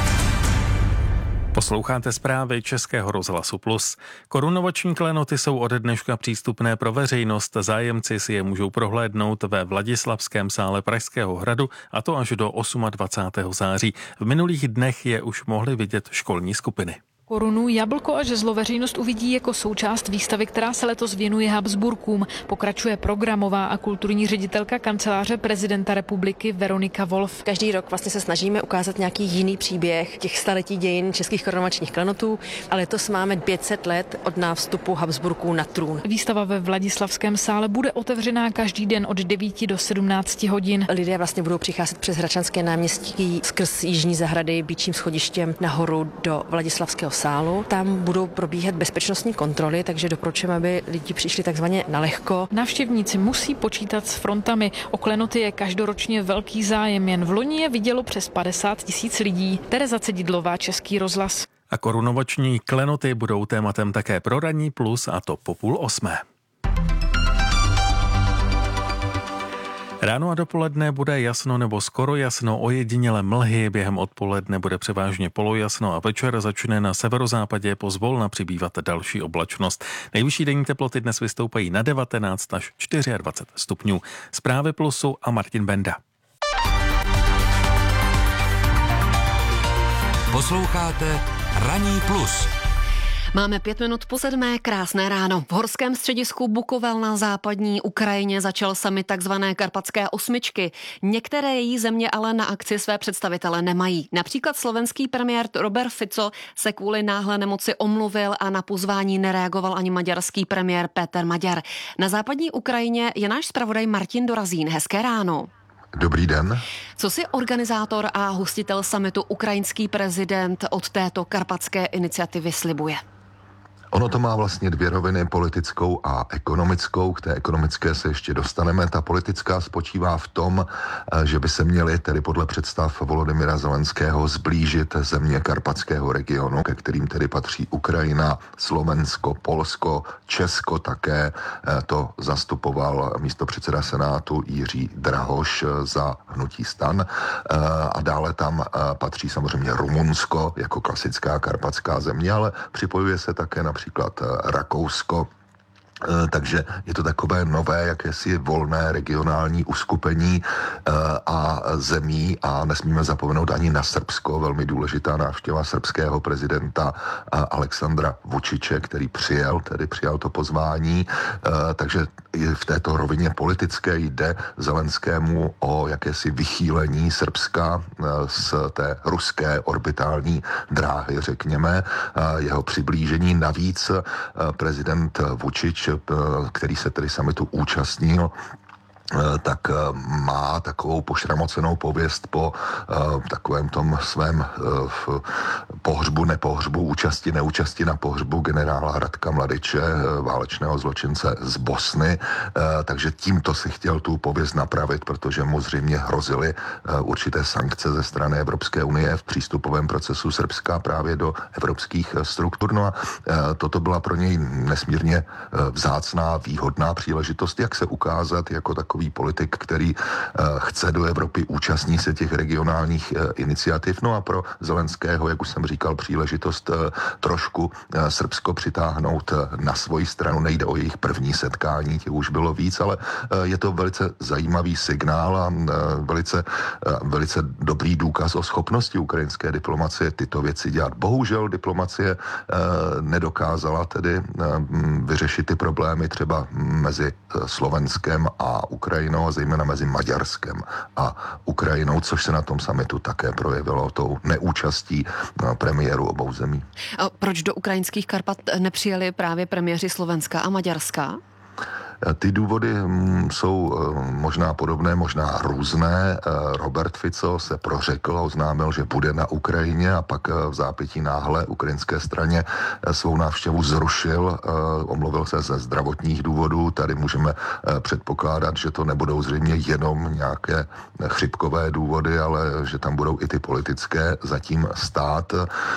Posloucháte zprávy Českého rozhlasu Plus. Korunovační klenoty jsou od dneška přístupné pro veřejnost. Zájemci si je můžou prohlédnout ve Vladislavském sále Pražského hradu, a to až do dvacátého osmého září. V minulých dnech je už mohly vidět školní skupiny. Korunu, jablko a žezlo veřejnost uvidí jako součást výstavy, která se letos věnuje Habsburkům. Pokračuje programová a kulturní ředitelka kanceláře prezidenta republiky Veronika Wolf. Každý rok vlastně se snažíme ukázat nějaký jiný příběh těch staletí dějin českých korunovačních klenotů, ale letos máme pět set let od nástupu Habsburků na trůn. Výstava ve Vladislavském sále bude otevřená každý den od devíti do sedmnácti hodin. Lidé vlastně budou přicházet přes Hradčanské náměstí skrz Jižní zahrady Býčím schodištěm nahoru do Vladislavského sálu. Tam budou probíhat bezpečnostní kontroly, takže doporučujeme, aby lidi přišli takzvaně na lehko. Návštěvníci musí počítat s frontami. O klenoty je každoročně velký zájem. Jen v loni je vidělo přes padesát tisíc lidí. Tereza Cedidlová, Český rozhlas. A korunovační klenoty budou tématem také pro Ranní Plus, a to po půl osmé. Ráno a dopoledne bude jasno nebo skoro jasno, ojediněle mlhy, během odpoledne bude převážně polojasno a večer začne na severozápadě pozvolna přibývat další oblačnost. Nejvyšší denní teploty dnes vystoupají na devatenáct až dvacet čtyři stupňů. Zprávy Plusu a Martin Benda. Posloucháte Ranní plus. Máme pět minut po sedmé, krásné ráno. V horském středisku Bukovel na západní Ukrajině začal summit takzvané Karpatské osmičky. Některé její země ale na akci své představitele nemají. Například slovenský premiér Robert Fico se kvůli náhlé nemoci omluvil a na pozvání nereagoval ani maďarský premiér Péter Maďar. Na západní Ukrajině je náš zpravodaj Martin Dorazín. Hezké ráno. Dobrý den. Co si organizátor a hostitel summitu ukrajinský prezident od této karpatské iniciativy slibuje? Ono to má vlastně dvě roviny, politickou a ekonomickou. K té ekonomické se ještě dostaneme. Ta politická spočívá v tom, že by se měly, tedy podle představ Volodymyra Zelenského, zblížit země karpatského regionu, ke kterým tedy patří Ukrajina, Slovensko, Polsko, Česko také. To zastupoval místopředseda Senátu Jiří Drahoš za hnutí STAN. A dále tam patří samozřejmě Rumunsko jako klasická karpatská země, ale připojuje se také na například Rakousko. Takže je to takové nové, jakési volné regionální uskupení a zemí a nesmíme zapomenout ani na Srbsko, velmi důležitá návštěva srbského prezidenta Alexandra Vučiče, který přijel, tedy přijal to pozvání. Takže v této rovině politické jde Zelenskému o jakési vychýlení Srbska z té ruské orbitální dráhy, řekněme, jeho přiblížení. Navíc prezident Vučič, který se tedy summitu účastnil, tak má takovou pošramocenou pověst po uh, takovém tom svém uh, pohřbu, nepohřbu, účasti, neúčasti na pohřbu generála Radka Mladiče, uh, válečného zločince z Bosny. Uh, takže tímto si chtěl tu pověst napravit, protože mu zřejmě hrozily uh, určité sankce ze strany Evropské unie v přístupovém procesu Srbska právě do evropských struktur. No a uh, toto byla pro něj nesmírně uh, vzácná, výhodná příležitost, jak se ukázat jako takový politik, který uh, chce do Evropy, účastní se těch regionálních uh, iniciativ. No a pro Zelenského, jak už jsem říkal, příležitost uh, trošku uh, Srbsko přitáhnout uh, na svoji stranu. Nejde o jejich první setkání, těch už bylo víc, ale uh, je to velice zajímavý signál a uh, velice, uh, velice dobrý důkaz o schopnosti ukrajinské diplomacie tyto věci dělat. Bohužel diplomacie uh, nedokázala tedy uh, vyřešit ty problémy třeba mezi uh, Slovenskem a Ukrajinou, a zejména mezi Maďarskem a Ukrajinou, což se na tom summitu také projevilo tou neúčastí premiérů obou zemí. A proč do ukrajinských Karpat nepřijeli právě premiéři Slovenska a Maďarska? Ty důvody jsou možná podobné, možná různé. Robert Fico se prořekl, oznámil, že bude na Ukrajině a pak v zápětí náhle ukrajinské straně svou návštěvu zrušil. Omluvil se ze zdravotních důvodů. Tady můžeme předpokládat, že to nebudou zřejmě jenom nějaké chřipkové důvody, ale že tam budou i ty politické zatím stát.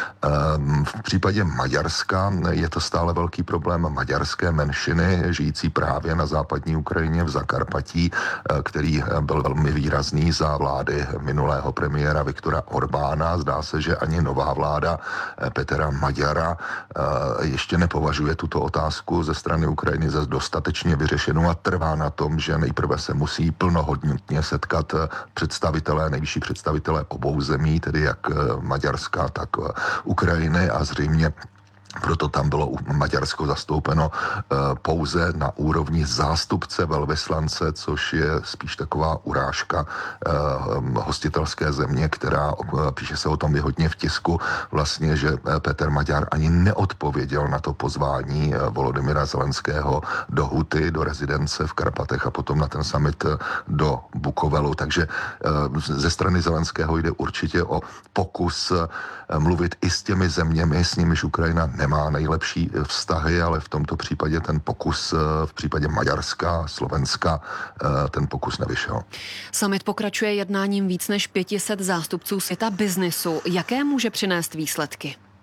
V případě Maďarska je to stále velký problém maďarské menšiny, žijící právě na západní Ukrajině v Zakarpatí, který byl velmi výrazný za vlády minulého premiéra Viktora Orbána. Zdá se, že ani nová vláda Petra Maďara ještě nepovažuje tuto otázku ze strany Ukrajiny za dostatečně vyřešenou a trvá na tom, že nejprve se musí plnohodnotně setkat představitelé, nejvyšší představitelé obou zemí, tedy jak Maďarska, tak Ukrajiny, a zřejmě proto tam bylo Maďarsko zastoupeno uh, pouze na úrovni zástupce velvyslance, což je spíš taková urážka uh, hostitelské země, která, uh, píše se o tom hodně v tisku, vlastně, že Péter Maďar ani neodpověděl na to pozvání uh, Volodymyra Zelenského do Huty, do rezidence v Karpatech a potom na ten summit uh, do Bukovelu. Takže uh, ze strany Zelenského jde určitě o pokus uh, mluvit i s těmi zeměmi, s nimiž Ukrajina nemá nejlepší vztahy, ale v tomto případě ten pokus, v případě Maďarska, Slovenska, ten pokus nevyšel. Summit pokračuje jednáním víc než pět set zástupců světa biznesu. Jaké může přinést výsledky?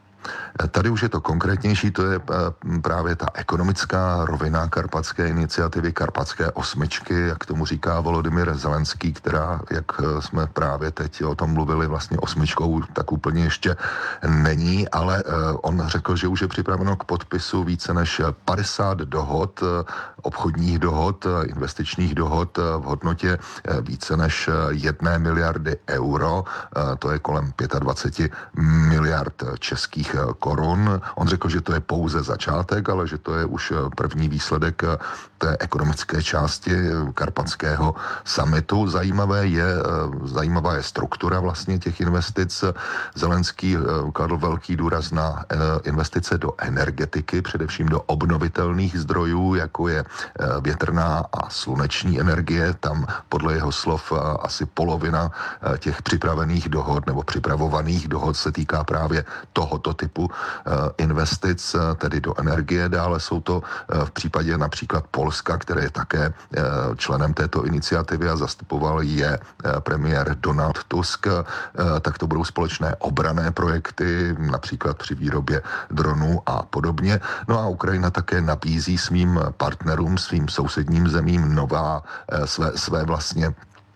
Tady už je to konkrétnější, to je právě ta ekonomická rovina karpatské iniciativy, karpatské osmičky, jak tomu říká Volodymyr Zelenský, která, jak jsme právě teď o tom mluvili, vlastně osmičkou tak úplně ještě není, ale on řekl, že už je připraveno k podpisu více než padesát dohod, obchodních dohod, investičních dohod v hodnotě více než jedné miliardy euro, to je kolem dvacet pět miliard českých korun. On řekl, že to je pouze začátek, ale že to je už první výsledek té ekonomické části karpatského summitu. Zajímavé je, zajímavá je struktura vlastně těch investic. Zelenský kladl velký důraz na investice do energetiky, především do obnovitelných zdrojů, jako je větrná a sluneční energie. Tam podle jeho slov asi polovina těch připravených dohod nebo připravovaných dohod se týká právě tohoto typu investic, tedy do energie. Dále jsou to v případě například Polska, které je také členem této iniciativy a zastupoval je premiér Donald Tusk, tak to budou společné obranné projekty, například při výrobě dronů a podobně. No a Ukrajina také nabízí svým partnerům, svým sousedním zemím nová své, své vlastně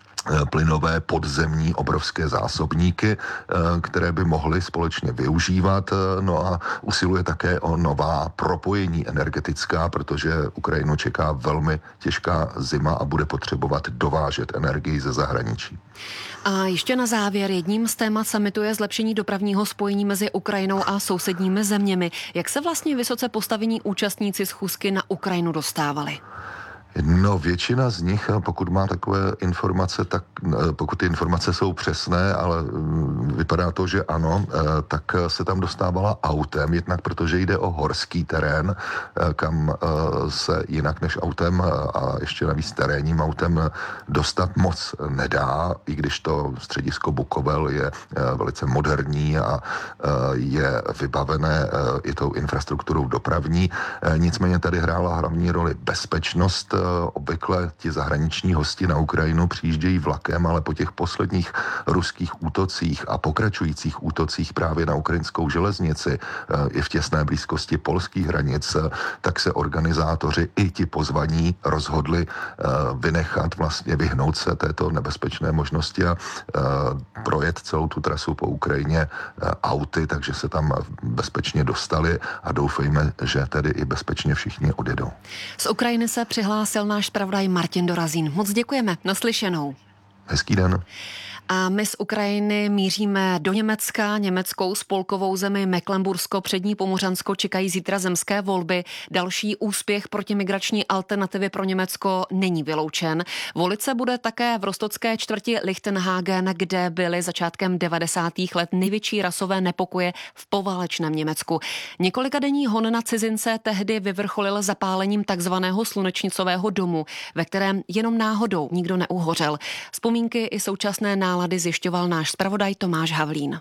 plynové podzemní obrovské zásobníky, které by mohly společně využívat. No a usiluje také o nová propojení energetická, protože Ukrajinu čeká velmi těžká zima a bude potřebovat dovážet energii ze zahraničí. A ještě na závěr, jedním z témat summitu je zlepšení dopravního spojení mezi Ukrajinou a sousedními zeměmi. Jak se vlastně vysoce postavení účastníci schůzky na Ukrajinu dostávali? No, většina z nich, pokud má takové informace, tak pokud ty informace jsou přesné, ale vypadá to, že ano, tak se tam dostávala autem, jednak protože jde o horský terén, kam se jinak než autem a ještě navíc terénním autem dostat moc nedá, i když to středisko Bukovel je velice moderní a je vybavené i tou infrastrukturou dopravní. Nicméně tady hrála hlavní roli bezpečnost. Obvykle ti zahraniční hosti na Ukrajinu přijíždějí vlakem, ale po těch posledních ruských útocích a pokračujících útocích právě na ukrajinskou železnici i v těsné blízkosti polských hranic, tak se organizátoři i ti pozvaní rozhodli vynechat, vlastně vyhnout se této nebezpečné možnosti a projet celou tu trasu po Ukrajině auty, takže se tam bezpečně dostali a doufejme, že tedy i bezpečně všichni odjedou. Z Ukrajiny se přihlásil náš zpravodaj Martin Dorazín. Moc děkujeme. Naslyšenou. Hezký den. A my z Ukrajiny míříme do Německa. Německou spolkovou zemi Mecklenbursko, Přední Pomořansko čekají zítra zemské volby. Další úspěch protimigrační alternativy pro Německo není vyloučen. Volit se bude také v rostocké čtvrti Lichtenhagen, kde byly začátkem devadesátých let největší rasové nepokoje v poválečném Německu. Několikadenní hon na cizince tehdy vyvrcholil zapálením takzvaného slunečnicového domu, ve kterém jenom náhodou nikdo neuhořel. Vzpomínky i současné nálady zjišťoval náš zpravodaj Tomáš Havlín.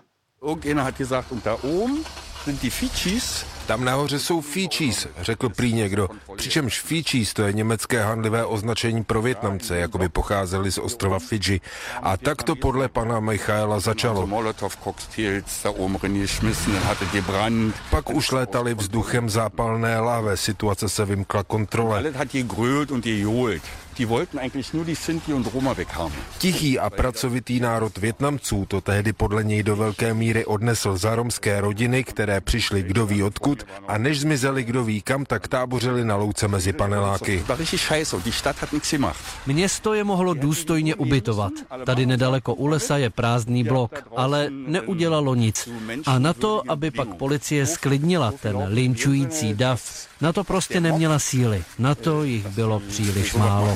Tam nahoře jsou Fidschis, řekl prý někdo. Přičemž Fidschis to je německé handlivé označení pro Vietnamce, jako by pocházeli z ostrova Fidži. A tak to podle pana Michaela začalo. Pak už létaly vzduchem zápalné láhve, situace se vymkla kontrole. Tichý a pracovitý národ Vietnamců to tehdy podle něj do velké míry odnesl za romské rodiny, které přišly kdo ví odkud a než zmizeli kdo ví kam, tak tábořili na louce mezi paneláky. Město je mohlo důstojně ubytovat. Tady nedaleko u lesa je prázdný blok, ale neudělalo nic. A na to, aby pak policie sklidnila ten linčující dav, na to prostě neměla síly. Na to jich bylo příliš málo.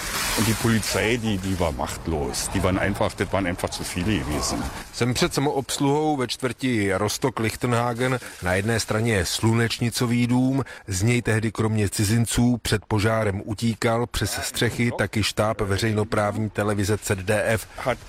Jsem před samoobsluhou ve čtvrti Rostock-Lichtenhagen. Na jedné straně je slunečnicový dům, z něj tehdy kromě cizinců před požárem utíkal přes střechy taky štáb veřejnoprávní televize Z D F.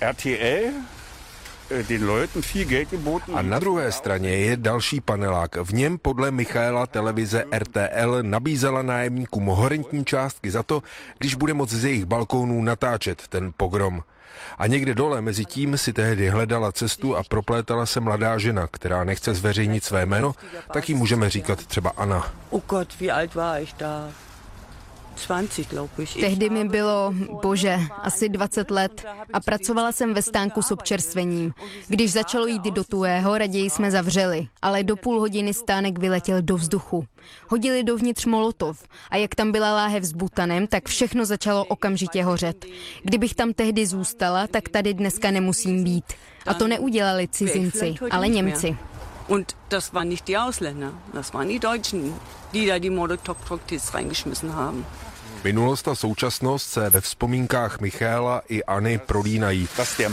A na druhé straně je další panelák. V něm podle Michaela televize R T L nabízela nájemníkům horentní částky za to, když bude moct z jejich balkónů natáčet ten pogrom. A někde dole mezi tím si tehdy hledala cestu a proplétala se mladá žena, která nechce zveřejnit své jméno, tak jí můžeme říkat třeba Anna. Oh Gott, wie alt war ich da? dvacet, glaube ich. Tehdy mi bylo, bože, asi dvacet let a pracovala jsem ve stánku s občerstvením. Když začalo jít do tuhého, raději jsme zavřeli, ale do půl hodiny stánek vyletěl do vzduchu. Hodili dovnitř molotov a jak tam byla láhev s butanem, tak všechno začalo okamžitě hořet. Kdybych tam tehdy zůstala, tak tady dneska nemusím být. A to neudělali cizinci, ale Němci. Und das waren nicht die Ausländer, das waren die Deutschen, die da die Molotow-Cocktails reingeschmissen haben. Minulost a současnost se ve vzpomínkách Michaela i Anny prolínají.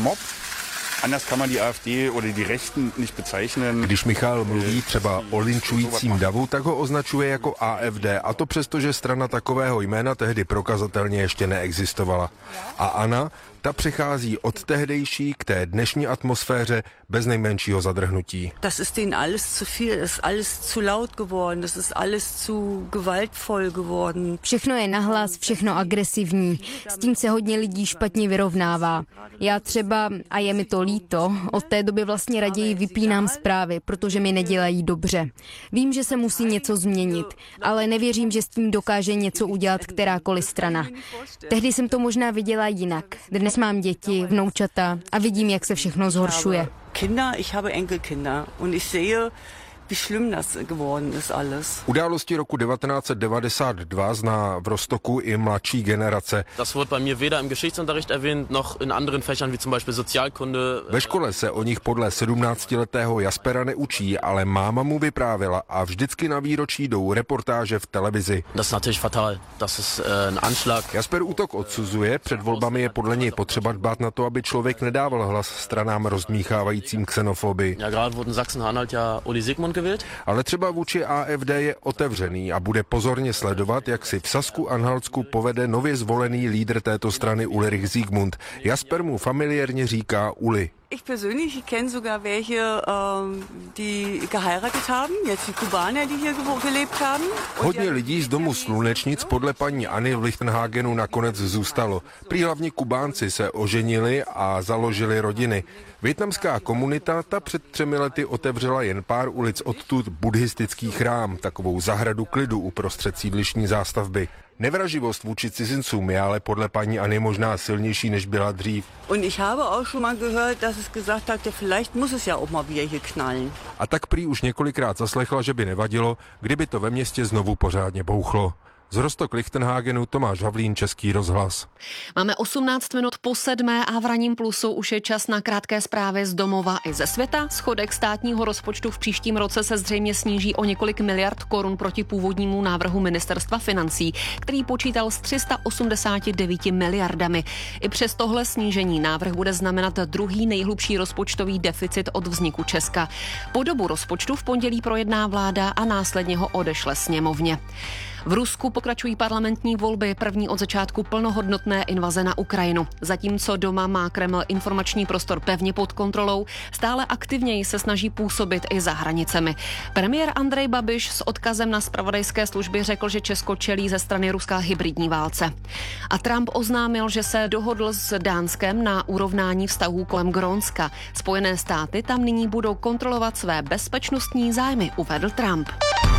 Když Michal mluví třeba o linčujícím davu, tak ho označuje jako A F D, a to přesto, že strana takového jména tehdy prokazatelně ještě neexistovala. A Anna, ta přechází od tehdejší k té dnešní atmosféře bez nejmenšího zadrhnutí. Das ist ihnen alles zu viel, das ist alles zu laut geworden, das ist alles zu gewaltvoll geworden. Všechno je nahlas, všechno agresivní. S tím se hodně lidí špatně vyrovnává. Já třeba, a je mi to líto, od té doby vlastně raději vypínám zprávy, protože mi nedělají dobře. Vím, že se musí něco změnit, ale nevěřím, že s tím dokáže něco udělat kterákoliv strana. Tehdy jsem to možná viděla jinak. Dnes mám děti, vnoučata a vidím, jak se všechno zhoršuje. Kinder, ich habe Enkelkinder und ich sehe, wie schlimm das geworden ist alles. Události roku devatenáct set devadesát dva zná v Rostoku i mladší generace. Das wurde bei mir weder im Geschichtsunterricht erwähnt, noch in anderen Fächern wie zum Beispiel Sozialkunde. Ve škole se o nich podle sedmnáctiletého Jaspera neučí, ale máma mu vyprávěla a vždycky na výročí jdou reportáže v televizi. Das ist natürlich fatal. Das ist ein Anschlag. Jasper útok odsuzuje, před volbami je podle něj potřeba dbát na to, aby člověk nedával hlas stranám rozdmíchávajícím xenofobii. Ja, gerade wurden Sachsen-Anhalt ja Uli Sigmund. Ale třeba vůči A F D je otevřený a bude pozorně sledovat, jak si v Sasku-Anhaltsku povede nově zvolený lídr této strany Ulrich Siegmund. Jasper mu familiérně říká Uli. Ich persönlich kenne sogar welche, die geheiratet haben, jetzt die Kubaner, die hier gelebt haben. Hodně lidí z domu Slunečnic podle paní Anny v Lichtenhagenu nakonec zůstalo. Prý hlavně Kubánci se oženili a založili rodiny. Vietnamská komunita ta před třemi lety otevřela jen pár ulic odtud buddhistický chrám, takovou zahradu klidu uprostřed sídlištní zástavby. Nevraživost vůči cizincům je ale podle paní Anny možná silnější, než byla dřív. Und ich habe auch schon mal gehört, dass es gesagt hat, vielleicht muss es ja auch mal wieder hier knallen. A tak prý už několikrát zaslechla, že by nevadilo, kdyby to ve městě znovu pořádně bouchlo. Z Rostok Lichtenhagenu Tomáš Havlín, Český rozhlas. Máme osmnáct minut po sedmé a v Ranním plusu už je čas na krátké zprávy z domova i ze světa. Schodek státního rozpočtu v příštím roce se zřejmě sníží o několik miliard korun proti původnímu návrhu ministerstva financí, který počítal s tři sta osmdesáti devíti miliardami. I přes tohle snížení návrh bude znamenat druhý nejhlubší rozpočtový deficit od vzniku Česka. Podobu rozpočtu v pondělí projedná vláda a následně ho odešle sněmovně. V Rusku pokračují parlamentní volby, první od začátku plnohodnotné invaze na Ukrajinu. Zatímco doma má Kreml informační prostor pevně pod kontrolou, stále aktivněji se snaží působit i za hranicemi. Premiér Andrej Babiš s odkazem na zpravodajské služby řekl, že Česko čelí ze strany Ruska hybridní válce. A Trump oznámil, že se dohodl s Dánskem na urovnání vztahů kolem Grónska. Spojené státy tam nyní budou kontrolovat své bezpečnostní zájmy, uvedl Trump.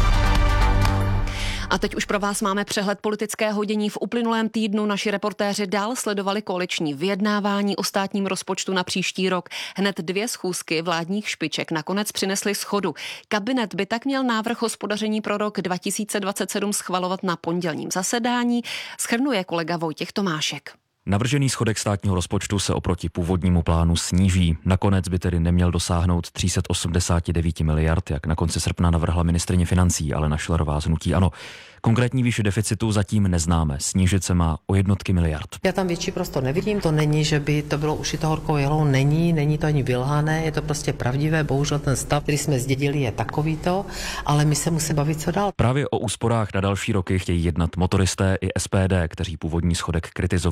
A teď už pro vás máme přehled politického dění. V uplynulém týdnu naši reportéři dál sledovali koaliční vyjednávání o státním rozpočtu na příští rok. Hned dvě schůzky vládních špiček nakonec přinesly shodu. Kabinet by tak měl návrh hospodaření pro rok dva tisíce dvacet sedm schvalovat na pondělním zasedání, shrnuje kolega Vojtěch Tomášek. Navržený schodek státního rozpočtu se oproti původnímu plánu sníží. Nakonec by tedy neměl dosáhnout tři sta osmdesát devět miliard, jak na konci srpna navrhla ministryně financí Alena Schillerová z hnutí ANO. Konkrétní výši deficitu zatím neznáme. Snížit se má o jednotky miliard. Já tam větší prostor nevidím, to není, že by to bylo ušito horkou jehlou, není, není to ani vylhané, je to prostě pravdivé, bohužel ten stav, který jsme zdědili, je takovýto, ale my se musíme bavit co dál. Právě o úsporách na další roky chtějí jednat motoristé i S P D, kteří původní schodek kritizovali.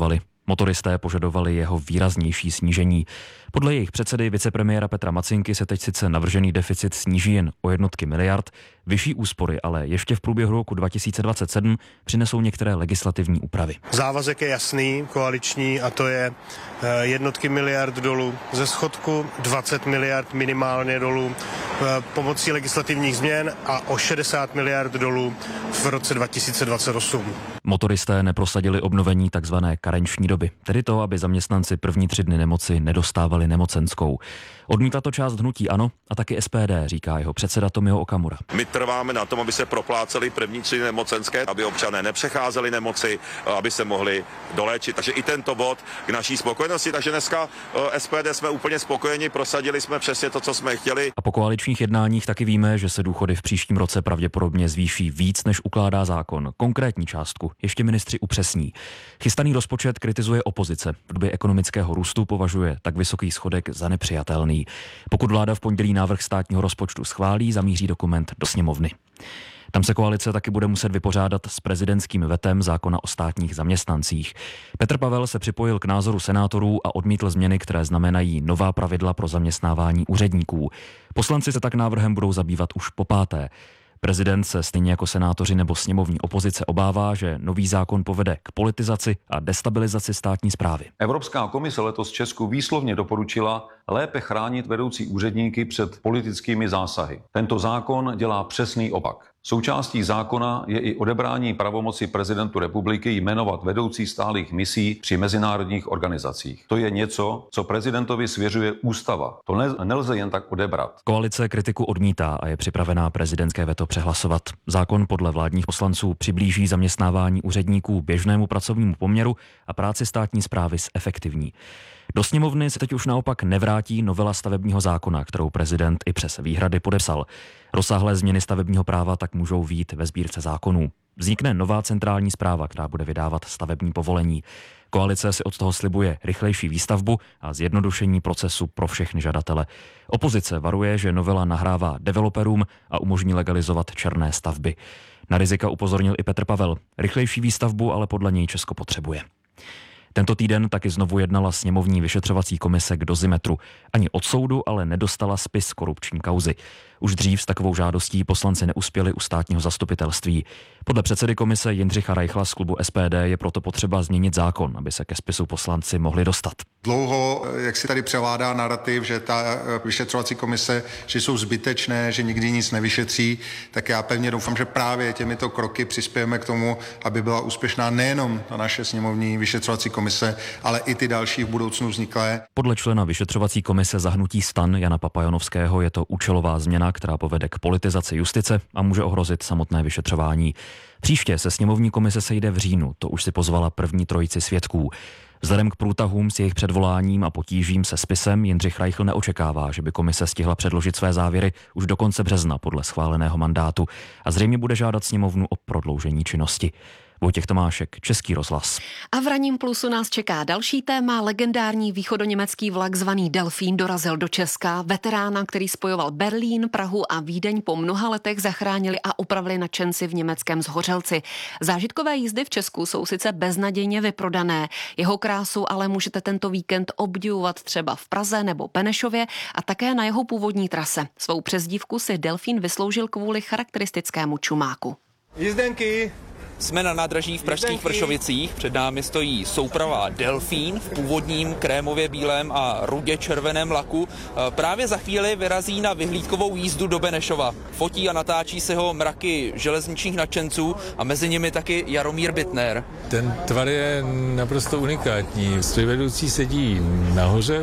Motoristé požadovali jeho výraznější snížení. Podle jejich předsedy vicepremiéra Petra Macinky se teď sice navržený deficit sníží jen o jednotky miliard, vyšší úspory ale ještě v průběhu roku dva tisíce dvacet sedm přinesou některé legislativní úpravy. Závazek je jasný, koaliční, a to je jednotky miliard dolů ze schodku, dvacet miliard minimálně dolů pomocí legislativních změn a o šedesát miliard dolů v roce dva tisíce dvacet osm. Motoristé neprosadili obnovení takzvané karenční doby, tedy to, aby zaměstnanci první tři dny nemoci nedostávali nemocenskou. Odmítla to část hnutí ANO a taky S P D, říká jeho předseda Tomio Okamura. My trváme na tom, aby se propláceli první tři nemocenské, aby občané nepřecházeli nemoci, aby se mohli doléčit. Takže i tento bod k naší spokojenosti. Takže dneska S P D jsme úplně spokojeni, prosadili jsme přesně to, co jsme chtěli. A po koaličních jednáních taky víme, že se důchody v příštím roce pravděpodobně zvýší víc, než ukládá zákon. Konkrétní částku ještě ministři upřesní. Chystaný rozpočet kritizuje opozice. V době ekonomického růstu považuje tak vysoký schodek za nepřijatelný. Pokud vláda v pondělí návrh státního rozpočtu schválí, zamíří dokument do sněmovny. Tam se koalice taky bude muset vypořádat s prezidentským vetem zákona o státních zaměstnancích. Petr Pavel se připojil k názoru senátorů a odmítl změny, které znamenají nová pravidla pro zaměstnávání úředníků. Poslanci se tak návrhem budou zabývat už po páté. Prezident se stejně jako senátoři nebo sněmovní opozice obává, že nový zákon povede k politizaci a destabilizaci státní správy. Evropská komise letos Česku výslovně doporučila lépe chránit vedoucí úředníky před politickými zásahy. Tento zákon dělá přesný opak. Součástí zákona je i odebrání pravomoci prezidentu republiky jmenovat vedoucí stálých misí při mezinárodních organizacích. To je něco, co prezidentovi svěřuje ústava. To ne, nelze jen tak odebrat. Koalice kritiku odmítá a je připravená prezidentské veto přehlasovat. Zákon podle vládních poslanců přiblíží zaměstnávání úředníků běžnému pracovnímu poměru a práci státní správy zefektivní. Do sněmovny se teď už naopak nevrátí novela stavebního zákona, kterou prezident i přes výhrady podepsal. Rozsáhlé změny stavebního práva tak můžou vít ve sbírce zákonů. Vznikne nová centrální správa, která bude vydávat stavební povolení. Koalice si od toho slibuje rychlejší výstavbu a zjednodušení procesu pro všechny žadatele. Opozice varuje, že novela nahrává developerům a umožní legalizovat černé stavby. Na rizika upozornil i Petr Pavel. Rychlejší výstavbu ale podle něj Česko potřebuje. Tento týden taky znovu jednala sněmovní vyšetřovací komise k Dozimetru. Ani od soudu ale nedostala spis korupční kauzy. Už dřív s takovou žádostí poslanci neuspěli u státního zastupitelství. Podle předsedy komise Jindřicha Reichla z klubu S P D je proto potřeba změnit zákon, aby se ke spisu poslanci mohli dostat. Dlouho, jak si tady převládá narrativ, že ta vyšetřovací komise, že jsou zbytečné, že nikdy nic nevyšetří, tak já pevně doufám, že právě těmito kroky přispějeme k tomu, aby byla úspěšná nejenom ta naše sněmovní vyšetřovací komise, ale i ty další v budoucnu vzniklé. Podle člena vyšetřovací komise za hnutí STAN Jana Papajonovského je to účelová změna, která povede k politizaci justice a může ohrozit samotné vyšetřování. Příště se sněmovní komise sejde v říjnu, to už si pozvala první trojici svědků. Vzhledem k průtahům s jejich předvoláním a potížím se spisem Jindřich Reichl neočekává, že by komise stihla předložit své závěry už do konce března podle schváleného mandátu a zřejmě bude žádat sněmovnu o prodloužení činnosti. Vojtěch Tomášek, Český rozhlas. A v ranním plusu nás čeká další téma. Legendární východoněmecký vlak zvaný Delfín dorazil do Česka. Veterána, který spojoval Berlín, Prahu a Vídeň, po mnoha letech zachránili a opravili nadšenci v německém Zhořelci. Zážitkové jízdy v Česku jsou sice beznadějně vyprodané. Jeho krásu ale můžete tento víkend obdivovat třeba v Praze nebo Benešově a také na jeho původní trase. Svou přezdívku si Delfín vysloužil kvůli charakteristickému čumáku. Jízdenky! Jsme na nádraží v pražských Vršovicích, před námi stojí souprava Delfín v původním krémově bílém a rudě červeném laku. Právě za chvíli vyrazí na vyhlídkovou jízdu do Benešova. Fotí a natáčí se ho mraky železničních nadšenců a mezi nimi taky Jaromír Bitner. Ten tvar je naprosto unikátní. Strojvedoucí sedí nahoře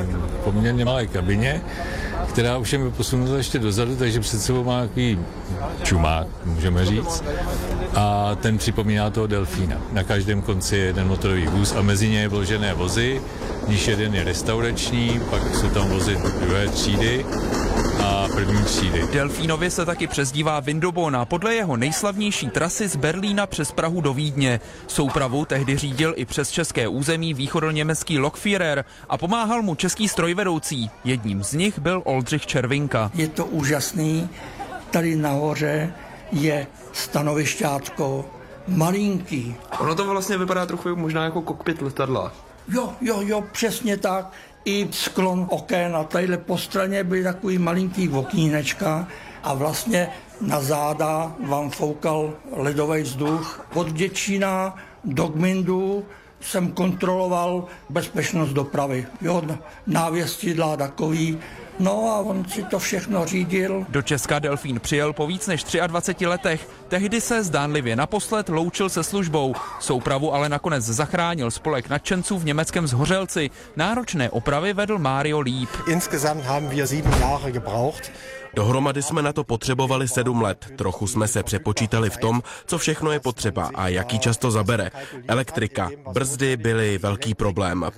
v poměrně malé kabině, která už je posunuta ještě dozadu, takže před sebou má takový čumák, můžeme říct. A ten připomíná toho Delfína. Na každém konci je jeden motorový vůz a mezi ně je vložené vozy, níž jeden je restaurační, pak jsou tam vozy druhé třídy a první třídy. Delfínovi se taky přezdívá Vindobona podle jeho nejslavnější trasy z Berlína přes Prahu do Vídně. Soupravu tehdy řídil i přes české území východoněmecký Lokführer a pomáhal mu český strojvedoucí. Jedním z nich byl Oldřich Červinka. Je to úžasný, tady nahoře je stanovišťátko, malinký. Ono to vlastně vypadá trochu možná jako kokpit letadla. Jo, jo, jo, přesně tak. I sklon oken a tadyhle po straně byly takový malinký okýnečka a vlastně na záda vám foukal ledový vzduch. Od Děčína do Gmindu jsem kontroloval bezpečnost dopravy. Jo, návěstidla takový. No a on si to všechno řídil. Do Česka delfín přijel po víc než dvaceti třech letech. Tehdy se zdánlivě naposled loučil se službou. Soupravu ale nakonec zachránil spolek nadšenců v německém Zhořelci. Náročné opravy vedl Mario Líp. Insgesamt haben wir sieben Jahre gebraucht. Dohromady jsme na to potřebovali sedm let. Trochu jsme se přepočítali v tom, co všechno je potřeba a jaký čas to zabere. Elektrika, brzdy byly velký problém.